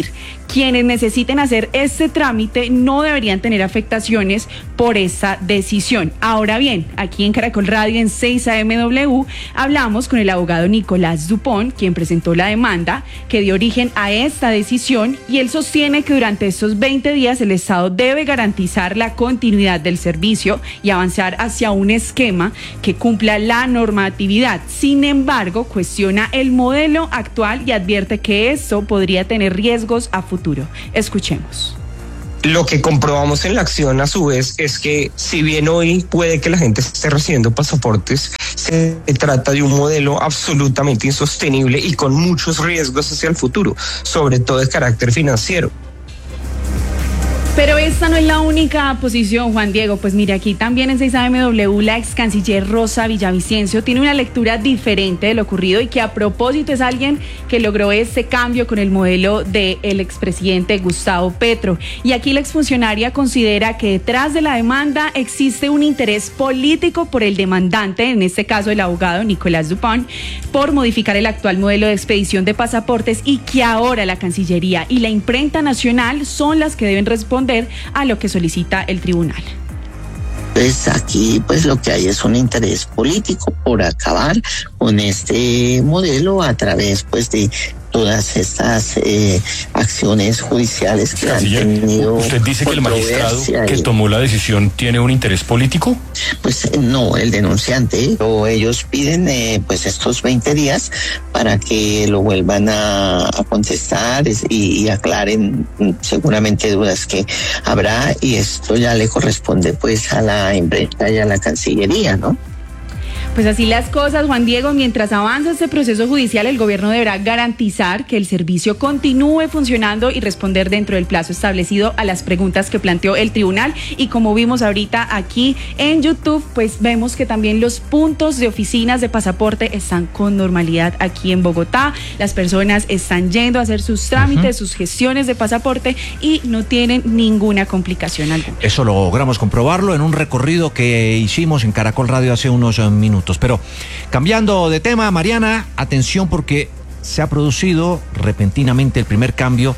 Quienes necesiten hacer este trámite no deberían tener afectaciones por esta decisión. Ahora bien, aquí en Caracol Radio en seis A M W hablamos con el abogado Nicolás Dupont, quien presentó la demanda que dio origen a esta decisión, y él sostiene que durante estos veinte días el Estado debe garantizar la continuidad del servicio y avanzar hacia un esquema que cumpla la normatividad. Sin embargo, cuestiona el modelo actual y advierte que esto podría tener riesgos a futuro. Escuchemos.
Lo que comprobamos en la acción, a su vez, es que si bien hoy puede que la gente esté recibiendo pasaportes, se trata de un modelo absolutamente insostenible y con muchos riesgos hacia el futuro, sobre todo de carácter financiero.
Pero esta no es la única posición, Juan Diego. Pues mire, aquí también en seis A M W la ex canciller Rosa Villavicencio tiene una lectura diferente de lo ocurrido, y que a propósito es alguien que logró este cambio con el modelo del expresidente Gustavo Petro. Y aquí la exfuncionaria considera que detrás de la demanda existe un interés político por el demandante, en este caso el abogado Nicolás Dupont, por modificar el actual modelo de expedición de pasaportes, y que ahora la Cancillería y la imprenta nacional son las que deben responder a lo que solicita el tribunal.
Pues aquí pues lo que hay es un interés político por acabar con este modelo a través pues de todas estas eh, acciones judiciales que Canciller, han tenido.
¿Usted dice que el magistrado que tomó la decisión tiene un interés político?
Pues no, el denunciante, o ellos piden eh, pues estos veinte días para que lo vuelvan a, a contestar y, y aclaren seguramente dudas que habrá, y esto ya le corresponde pues a la imprenta y a la Cancillería, ¿no?
Pues así las cosas, Juan Diego. Mientras avanza este proceso judicial, el gobierno deberá garantizar que el servicio continúe funcionando y responder dentro del plazo establecido a las preguntas que planteó el tribunal. Y como vimos ahorita aquí en YouTube, pues vemos que también los puntos de oficinas de pasaporte están con normalidad aquí en Bogotá. Las personas están yendo a hacer sus trámites, uh-huh. sus gestiones de pasaporte, y no tienen ninguna complicación alguna.
Eso logramos comprobarlo en un recorrido que hicimos en Caracol Radio hace unos minutos. Pero cambiando de tema, Mariana, atención, porque se ha producido repentinamente el primer cambio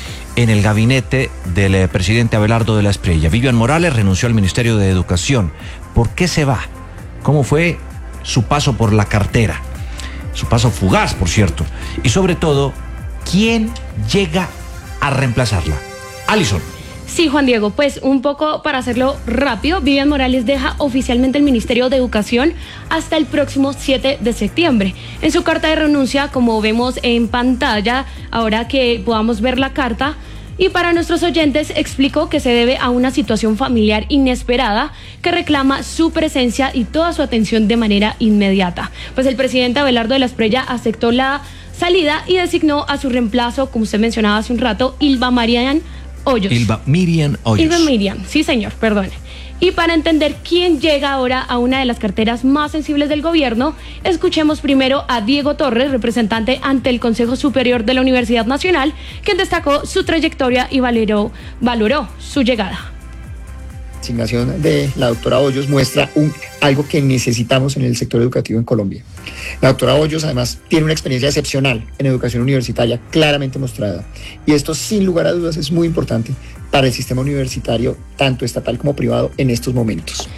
en el gabinete del presidente Abelardo de la Espriella. Vivian Morales renunció al Ministerio de Educación. ¿Por qué se va? ¿Cómo fue su paso por la cartera? Su paso fugaz, por cierto. Y sobre todo, ¿quién llega a reemplazarla? Alison.
Sí, Juan Diego, pues un poco para hacerlo rápido, Vivian Morales deja oficialmente el Ministerio de Educación hasta el próximo siete de septiembre. En su carta de renuncia, como vemos en pantalla, ahora que podamos ver la carta, y para nuestros oyentes explicó que se debe a una situación familiar inesperada que reclama su presencia y toda su atención de manera inmediata. Pues el presidente Abelardo de la Espriella aceptó la salida y designó a su reemplazo, como usted mencionaba hace un rato, Ilva Marian Hoyos.
Ilva Miriam Hoyos.
Ilva Miriam, sí señor, perdone. Y para entender quién llega ahora a una de las carteras más sensibles del gobierno, escuchemos primero a Diego Torres, representante ante el Consejo Superior de la Universidad Nacional, quien destacó su trayectoria y valoró, valoró su llegada.
La asignación de la doctora Hoyos muestra un, algo que necesitamos en el sector educativo en Colombia. La doctora Hoyos además tiene una experiencia excepcional en educación universitaria, claramente mostrada. Y esto sin lugar a dudas es muy importante para el sistema universitario, tanto estatal como privado, en estos momentos.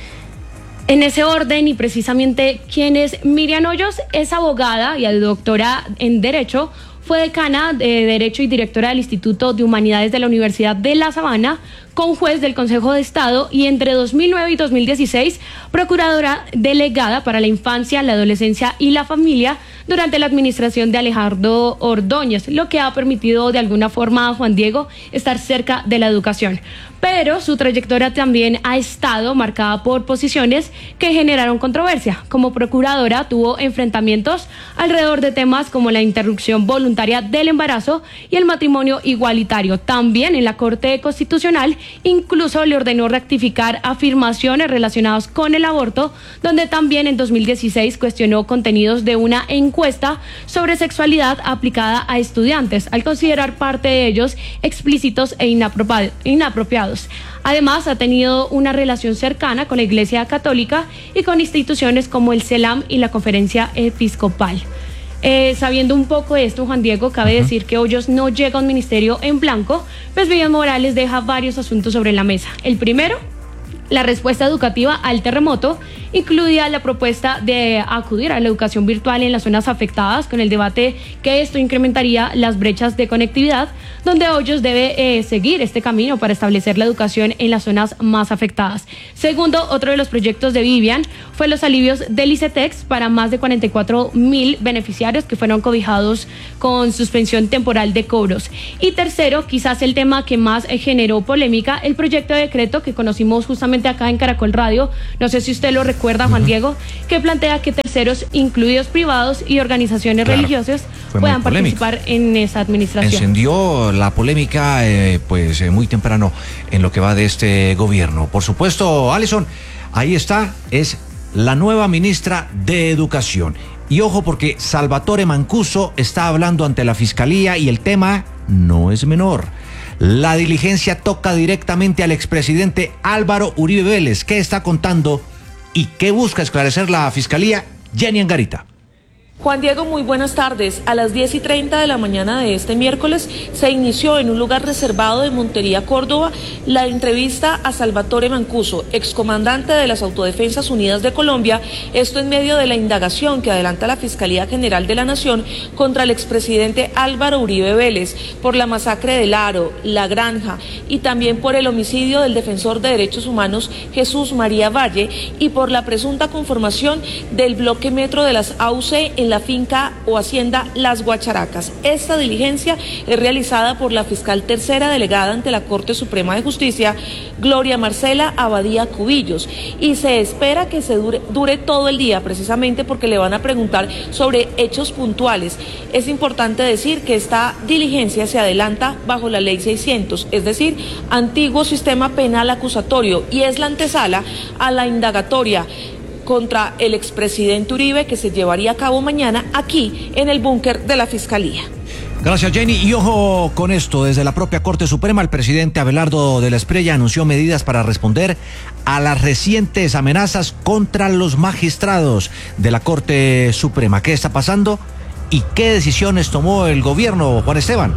En ese orden, y precisamente, ¿quién es Miriam Hoyos? Es abogada y doctora en Derecho. Fue decana de Derecho y directora del Instituto de Humanidades de la Universidad de La Sabana, conjuez del Consejo de Estado, y entre dos mil nueve y dos mil dieciséis, procuradora delegada para la infancia, la adolescencia y la familia durante la administración de Alejandro Ordóñez, lo que ha permitido de alguna forma a Juan Diego estar cerca de la educación. Pero su trayectoria también ha estado marcada por posiciones que generaron controversia. Como procuradora tuvo enfrentamientos alrededor de temas como la interrupción voluntaria del embarazo y el matrimonio igualitario. También en la Corte Constitucional incluso le ordenó rectificar afirmaciones relacionadas con el aborto, donde también en dos mil dieciséis cuestionó contenidos de una encuesta sobre sexualidad aplicada a estudiantes, al considerar parte de ellos explícitos e inapropiados. Además, ha tenido una relación cercana con la Iglesia Católica y con instituciones como el CELAM y la Conferencia Episcopal. Eh, sabiendo un poco esto, Juan Diego, cabe uh-huh. decir que Hoyos no llega a un ministerio en blanco, pues Vivian Morales deja varios asuntos sobre la mesa. El primero, la respuesta educativa al terremoto, incluida la propuesta de acudir a la educación virtual en las zonas afectadas, con el debate que esto incrementaría las brechas de conectividad, donde Hoyos debe eh, seguir este camino para establecer la educación en las zonas más afectadas. Segundo, otro de los proyectos de Vivian fue los alivios del ICETEX para más de cuarenta y cuatro mil beneficiarios que fueron cobijados con suspensión temporal de cobros. Y tercero, quizás el tema que más eh, generó polémica, el proyecto de decreto que conocimos justamente acá en Caracol Radio, no sé si usted lo recuerda, Juan uh-huh. Diego, que plantea que terceros, incluidos privados y organizaciones claro, religiosas, puedan participar en esa administración.
Encendió la polémica eh, pues eh, muy temprano en lo que va de este gobierno. Por supuesto, Alison, ahí está, es la nueva ministra de Educación. Y ojo, porque Salvatore Mancuso está hablando ante la Fiscalía y el tema no es menor. La diligencia toca directamente al expresidente Álvaro Uribe Vélez. ¿Qué está contando y qué busca esclarecer la Fiscalía? Jenny Angarita.
Juan Diego, muy buenas tardes. A las diez y treinta de la mañana de este miércoles se inició en un lugar reservado de Montería, Córdoba, la entrevista a Salvatore Mancuso, excomandante de las Autodefensas Unidas de Colombia, esto en medio de la indagación que adelanta la Fiscalía General de la Nación contra el expresidente Álvaro Uribe Vélez por la masacre del Aro, La Granja y también por el homicidio del defensor de derechos humanos Jesús María Valle y por la presunta conformación del bloque metro de las A U C en la finca o hacienda Las Guacharacas. Esta diligencia es realizada por la fiscal tercera delegada ante la Corte Suprema de Justicia, Gloria Marcela Abadía Cubillos, y se espera que se dure, dure todo el día, precisamente porque le van a preguntar sobre hechos puntuales. Es importante decir que esta diligencia se adelanta bajo la ley seiscientos, es decir, antiguo sistema penal acusatorio, y es la antesala a la indagatoria contra el expresidente Uribe que se llevaría a cabo mañana aquí en el búnker de la Fiscalía.
Gracias, Jenny. Y ojo con esto, desde la propia Corte Suprema, el presidente Abelardo de la Espriella anunció medidas para responder a las recientes amenazas contra los magistrados de la Corte Suprema. ¿Qué está pasando y qué decisiones tomó el gobierno, Juan Esteban?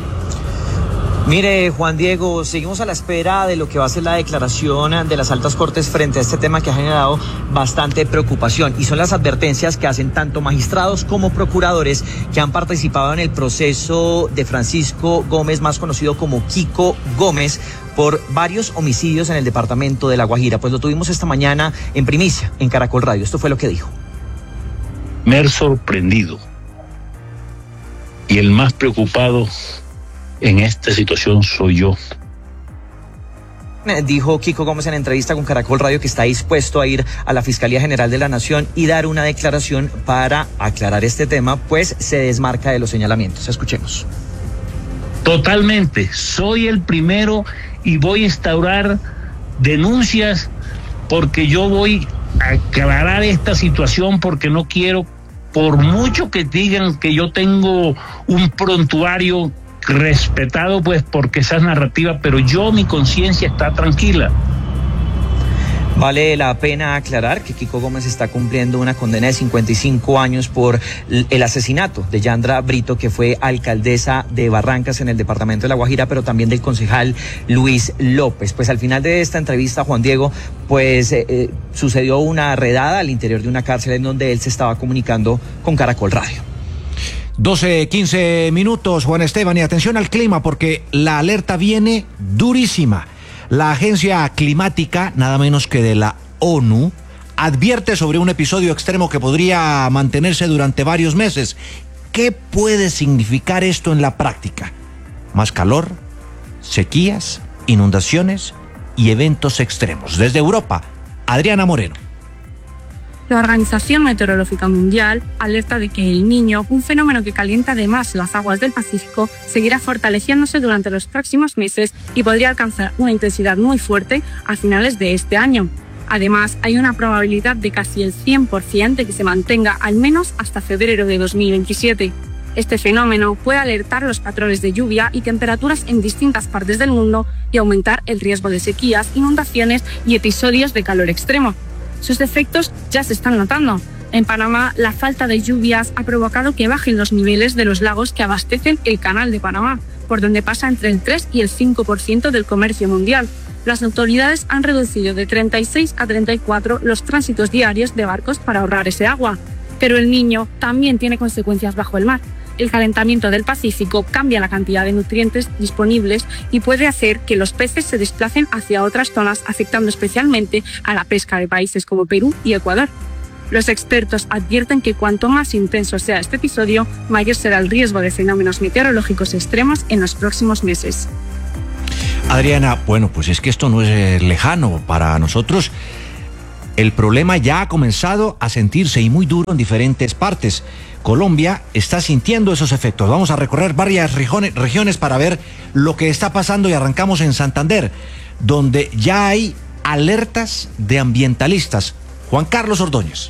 Mire, Juan Diego, seguimos a la espera de lo que va a ser la declaración de las altas cortes frente a este tema que ha generado bastante preocupación, y son las advertencias que hacen tanto magistrados como procuradores que han participado en el proceso de Francisco Gómez, más conocido como Kiko Gómez, por varios homicidios en el departamento de La Guajira. Pues lo tuvimos esta mañana en primicia en Caracol Radio. Esto fue lo que dijo.
Me he sorprendido y el más preocupado en esta situación soy yo.
Dijo Kiko Gómez en entrevista con Caracol Radio que está dispuesto a ir a la Fiscalía General de la Nación y dar una declaración para aclarar este tema, pues se desmarca de los señalamientos. Escuchemos.
Totalmente, soy el primero y voy a instaurar denuncias porque yo voy a aclarar esta situación, porque no quiero, por mucho que digan que yo tengo un prontuario respetado, pues porque esa es narrativa, pero yo, mi conciencia está tranquila.
Vale la pena aclarar que Kiko Gómez está cumpliendo una condena de cincuenta y cinco años por el asesinato de Yandra Brito, que fue alcaldesa de Barrancas en el departamento de La Guajira, pero también del concejal Luis López. Pues al final de esta entrevista, Juan Diego, pues eh, eh, sucedió una redada al interior de una cárcel en donde él se estaba comunicando con Caracol Radio.
doce, quince minutos, Juan Esteban, y atención al clima porque la alerta viene durísima. La agencia climática, nada menos que de la ONU, advierte sobre un episodio extremo que podría mantenerse durante varios meses. ¿Qué puede significar esto en la práctica? Más calor, sequías, inundaciones y eventos extremos. Desde Europa, Adriana Moreno.
La Organización Meteorológica Mundial alerta de que el Niño, un fenómeno que calienta además las aguas del Pacífico, seguirá fortaleciéndose durante los próximos meses y podría alcanzar una intensidad muy fuerte a finales de este año. Además, hay una probabilidad de casi el cien por ciento de que se mantenga al menos hasta febrero de dos mil veintisiete. Este fenómeno puede alertar los patrones de lluvia y temperaturas en distintas partes del mundo y aumentar el riesgo de sequías, inundaciones y episodios de calor extremo. Sus efectos ya se están notando. En Panamá, la falta de lluvias ha provocado que bajen los niveles de los lagos que abastecen el Canal de Panamá, por donde pasa entre el tres y el cinco por ciento del comercio mundial. Las autoridades han reducido de treinta y seis a treinta y cuatro los tránsitos diarios de barcos para ahorrar ese agua. Pero el Niño también tiene consecuencias bajo el mar. El calentamiento del Pacífico cambia la cantidad de nutrientes disponibles y puede hacer que los peces se desplacen hacia otras zonas, afectando especialmente a la pesca de países como Perú y Ecuador. Los expertos advierten que cuanto más intenso sea este episodio, mayor será el riesgo de fenómenos meteorológicos extremos en los próximos meses.
Adriana, bueno, pues es que esto no es lejano para nosotros. El problema ya ha comenzado a sentirse y muy duro en diferentes partes. Colombia está sintiendo esos efectos. Vamos a recorrer varias regiones, regiones para ver lo que está pasando y arrancamos en Santander, donde ya hay alertas de ambientalistas. Juan Carlos Ordóñez.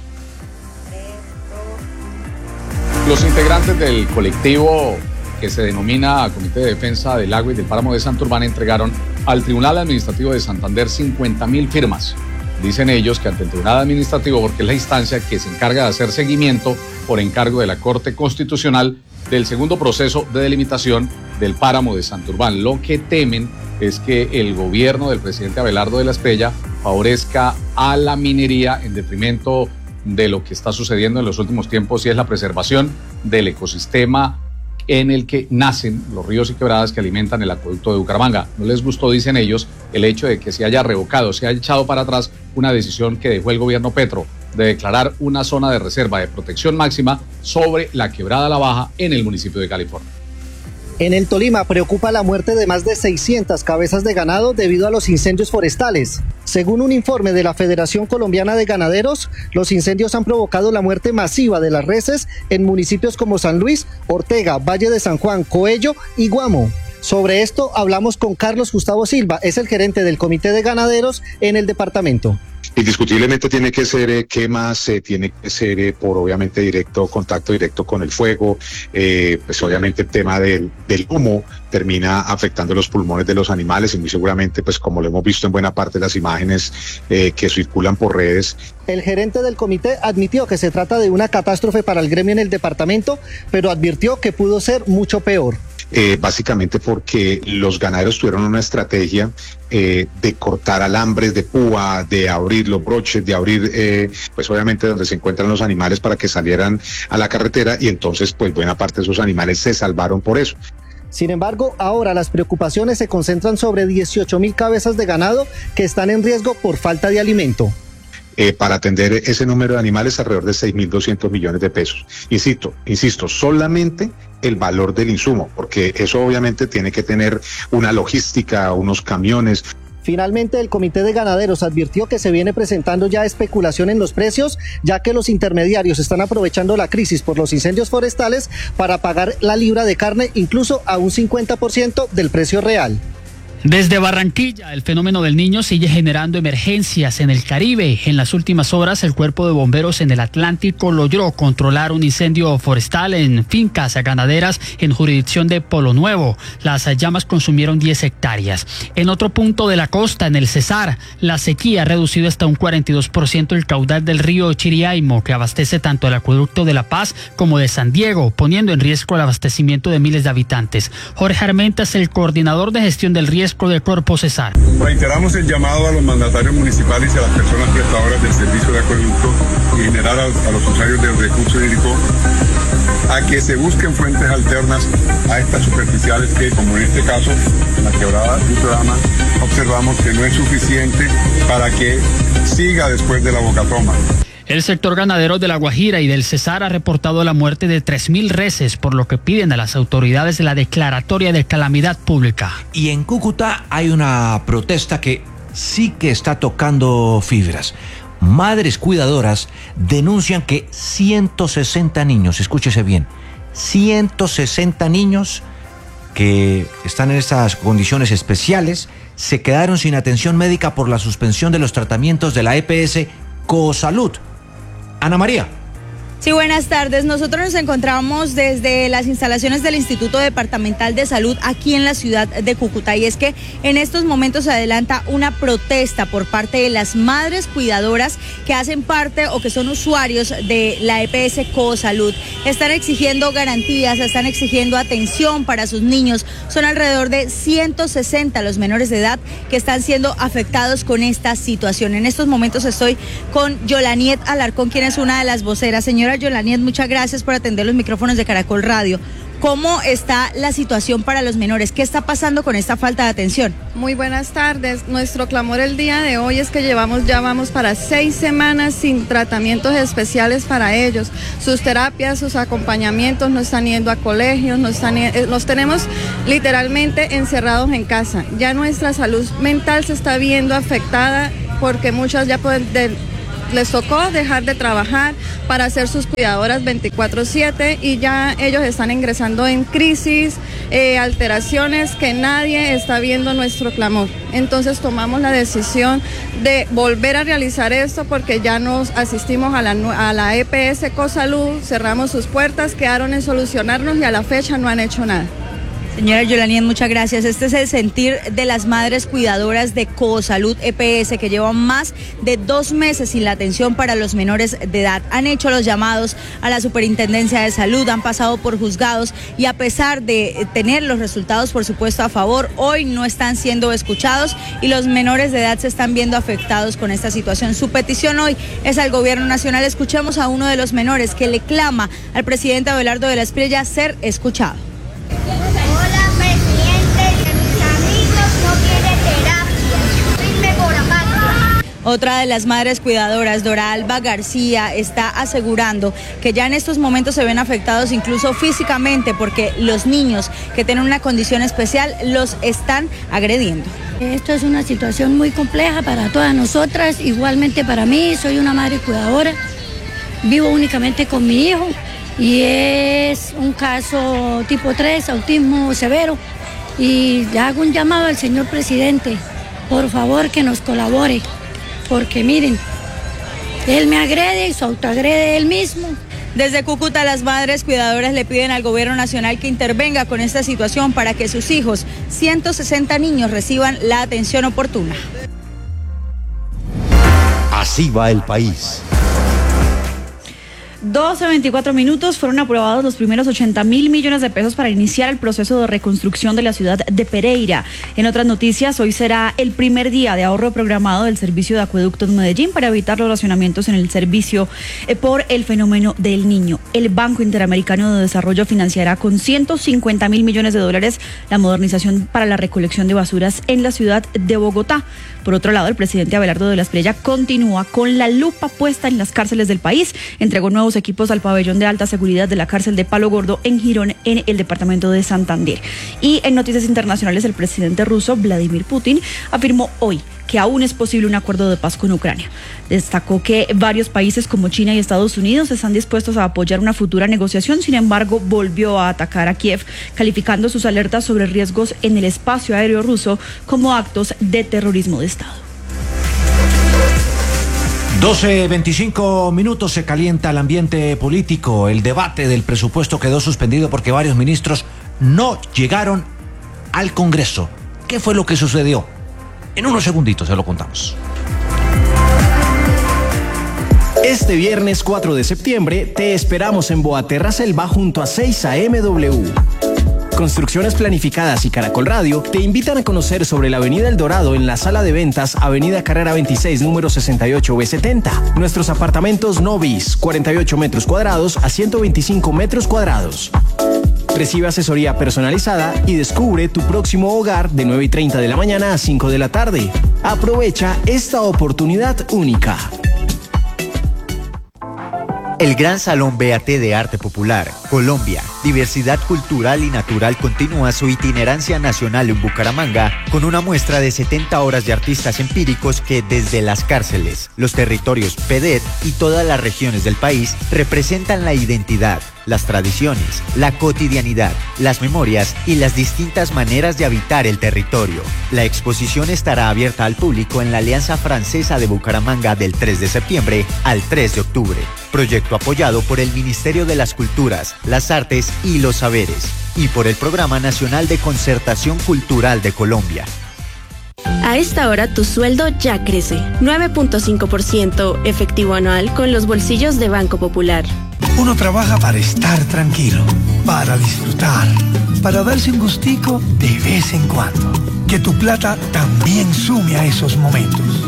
Los integrantes del colectivo que se denomina Comité de Defensa del Agua y del Páramo de Santurbán entregaron al Tribunal Administrativo de Santander cincuenta mil firmas. Dicen ellos que ante el Tribunal Administrativo, porque es la instancia que se encarga de hacer seguimiento por encargo de la Corte Constitucional del segundo proceso de delimitación del Páramo de Santurbán. Lo que temen es que el gobierno del presidente Abelardo de la Espriella favorezca a la minería en detrimento de lo que está sucediendo en los últimos tiempos, y es la preservación del ecosistema en el que nacen los ríos y quebradas que alimentan el acueducto de Bucaramanga. No les gustó, dicen ellos, el hecho de que se haya revocado, se haya echado para atrás una decisión que dejó el gobierno Petro de declarar una zona de reserva de protección máxima sobre la quebrada La Baja en el municipio de California.
En el Tolima preocupa la muerte de más de seiscientas cabezas de ganado debido a los incendios forestales. Según un informe de la Federación Colombiana de Ganaderos, los incendios han provocado la muerte masiva de las reses en municipios como San Luis, Ortega, Valle de San Juan, Coello y Guamo. Sobre esto hablamos con Carlos Gustavo Silva, es el gerente del Comité de Ganaderos en el departamento.
Indiscutiblemente tiene que ser eh, quemas, eh, tiene que ser eh, por obviamente directo, contacto directo con el fuego, eh, pues obviamente el tema del, del humo termina afectando los pulmones de los animales y muy seguramente, pues como lo hemos visto en buena parte de las imágenes eh, que circulan por redes.
El gerente del comité admitió que se trata de una catástrofe para el gremio en el departamento, pero advirtió que pudo ser mucho peor.
Eh, básicamente porque los ganaderos tuvieron una estrategia eh, de cortar alambres de púa, de abrir los broches, de abrir eh, pues obviamente donde se encuentran los animales para que salieran a la carretera, y entonces pues buena parte de esos animales se salvaron por eso.
Sin embargo, ahora las preocupaciones se concentran sobre dieciocho mil cabezas de ganado que están en riesgo por falta de alimento.
Eh, para atender ese número de animales alrededor de seis mil doscientos millones de pesos. Insisto, insisto, solamente el valor del insumo, porque eso obviamente tiene que tener una logística, unos camiones.
Finalmente, el Comité de Ganaderos advirtió que se viene presentando ya especulación en los precios, ya que los intermediarios están aprovechando la crisis por los incendios forestales para pagar la libra de carne incluso a un cincuenta por ciento del precio real.
Desde Barranquilla, el fenómeno del Niño sigue generando emergencias en el Caribe. En las últimas horas, el Cuerpo de Bomberos en el Atlántico logró controlar un incendio forestal en fincas ganaderas en jurisdicción de Polo Nuevo. Las llamas consumieron diez hectáreas. En otro punto de la costa, en el Cesar, la sequía ha reducido hasta un cuarenta y dos por ciento el caudal del río Chiriaimo, que abastece tanto el acueducto de La Paz como de San Diego, poniendo en riesgo el abastecimiento de miles de habitantes. Jorge Armenta es el coordinador de gestión del riesgo del Cuerpo Cesar.
Reiteramos el llamado a los mandatarios municipales y a las personas prestadoras del servicio de acueducto y en general a, a los usuarios del recurso hídrico a que se busquen fuentes alternas a estas superficiales que, como en este caso, en la quebrada de Utrama, observamos que no es suficiente para que siga después de la bocatoma.
El sector ganadero de La Guajira y del Cesar ha reportado la muerte de tres mil reses, por lo que piden a las autoridades la declaratoria de calamidad pública.
Y en Cúcuta hay una protesta que sí que está tocando fibras. Madres cuidadoras denuncian que ciento sesenta niños, escúchese bien, ciento sesenta niños que están en estas condiciones especiales se quedaron sin atención médica por la suspensión de los tratamientos de la E P S Cosalud. Ana María.
Sí, buenas tardes. Nosotros nos encontramos desde las instalaciones del Instituto Departamental de Salud aquí en la ciudad de Cúcuta, y es que en estos momentos se adelanta una protesta por parte de las madres cuidadoras que hacen parte o que son usuarios de la E P S Cosalud. Están exigiendo garantías, están exigiendo atención para sus niños. Son alrededor de ciento sesenta los menores de edad que están siendo afectados con esta situación. En estos momentos estoy con Yolaniet Alarcón, quien es una de las voceras. Señora Yolaniet, muchas gracias por atender los micrófonos de Caracol Radio. ¿Cómo está la situación para los menores? ¿Qué está pasando con esta falta de atención?
Muy buenas tardes. Nuestro clamor el día de hoy es que llevamos, ya vamos para seis semanas sin tratamientos especiales para ellos. Sus terapias, sus acompañamientos, no están yendo a colegios, no están, los tenemos literalmente encerrados en casa. Ya nuestra salud mental se está viendo afectada porque muchas ya pueden... De, les tocó dejar de trabajar para ser sus cuidadoras veinticuatro siete y ya ellos están ingresando en crisis, eh, alteraciones que nadie está viendo nuestro clamor. Entonces tomamos la decisión de volver a realizar esto porque ya nos asistimos a la, a la E P S Cosalud, cerramos sus puertas, quedaron en solucionarnos y a la fecha no han hecho nada.
Señora Yolaniet, muchas gracias. Este es el sentir de las madres cuidadoras de Cosalud E P S, que llevan más de dos meses sin la atención para los menores de edad. Han hecho los llamados a la Superintendencia de Salud, han pasado por juzgados y a pesar de tener los resultados, por supuesto, a favor, hoy no están siendo escuchados y los menores de edad se están viendo afectados con esta situación. Su petición hoy es al gobierno nacional. Escuchemos a uno de los menores que le clama al presidente Abelardo de la Espriella ser escuchado. Otra de las madres cuidadoras, Dora Alba García, está asegurando que ya en estos momentos se ven afectados incluso físicamente porque los niños que tienen una condición especial los están agrediendo.
Esto es una situación muy compleja para todas nosotras, igualmente para mí. Soy una madre cuidadora, vivo únicamente con mi hijo y es un caso tipo tres, autismo severo, y le hago un llamado al señor presidente, por favor que nos colabore. Porque miren, él me agrede y se autoagrede él mismo.
Desde Cúcuta, las madres cuidadoras le piden al gobierno nacional que intervenga con esta situación para que sus hijos, ciento sesenta niños, reciban la atención oportuna.
Así va el país.
doce veinticuatro minutos, fueron aprobados los primeros ochenta mil millones de pesos para iniciar el proceso de reconstrucción de la ciudad de Pereira. En otras noticias, hoy será el primer día de ahorro programado del servicio de acueductos Medellín para evitar los racionamientos en el servicio eh, por el fenómeno del Niño. El Banco Interamericano de Desarrollo financiará con ciento cincuenta mil millones de dólares la modernización para la recolección de basuras en la ciudad de Bogotá. Por otro lado, el presidente Abelardo de la Espriella continúa con la lupa puesta en las cárceles del país. Entregó nuevos equipos al pabellón de alta seguridad de la cárcel de Palo Gordo en Girón, en el departamento de Santander. Y en noticias internacionales, el presidente ruso Vladimir Putin afirmó hoy que aún es posible un acuerdo de paz con Ucrania. Destacó que varios países como China y Estados Unidos están dispuestos a apoyar una futura negociación. Sin embargo, volvió a atacar a Kiev, calificando sus alertas sobre riesgos en el espacio aéreo ruso como actos de terrorismo de Estado.
doce veinticinco minutos, se calienta el ambiente político. El debate del presupuesto quedó suspendido porque varios ministros no llegaron al Congreso. ¿Qué fue lo que sucedió? En unos segunditos se lo contamos.
Este viernes cuatro de septiembre te esperamos en Boaterra Selva junto a seis A M W. Construcciones Planificadas y Caracol Radio te invitan a conocer sobre la Avenida El Dorado en la sala de ventas Avenida Carrera veintiséis, número sesenta y ocho B setenta. Nuestros apartamentos Novis, cuarenta y ocho metros cuadrados a ciento veinticinco metros cuadrados. Recibe asesoría personalizada y descubre tu próximo hogar de nueve y treinta de la mañana a cinco de la tarde. Aprovecha esta oportunidad única.
El Gran Salón B A T de Arte Popular, Colombia, Diversidad Cultural y Natural continúa su itinerancia nacional en Bucaramanga con una muestra de setenta horas de artistas empíricos que desde las cárceles, los territorios P E D E T y todas las regiones del país representan la identidad, las tradiciones, la cotidianidad, las memorias y las distintas maneras de habitar el territorio. La exposición estará abierta al público en la Alianza Francesa de Bucaramanga del tres de septiembre al tres de octubre. Proyecto apoyado por el Ministerio de las Culturas, las Artes y los Saberes y por el Programa Nacional de Concertación Cultural de Colombia.
A esta hora tu sueldo ya crece, nueve punto cinco por ciento efectivo anual con los bolsillos de Banco Popular.
Uno trabaja para estar tranquilo, para disfrutar, para darse un gustico de vez en cuando. Que tu plata también sume a esos momentos.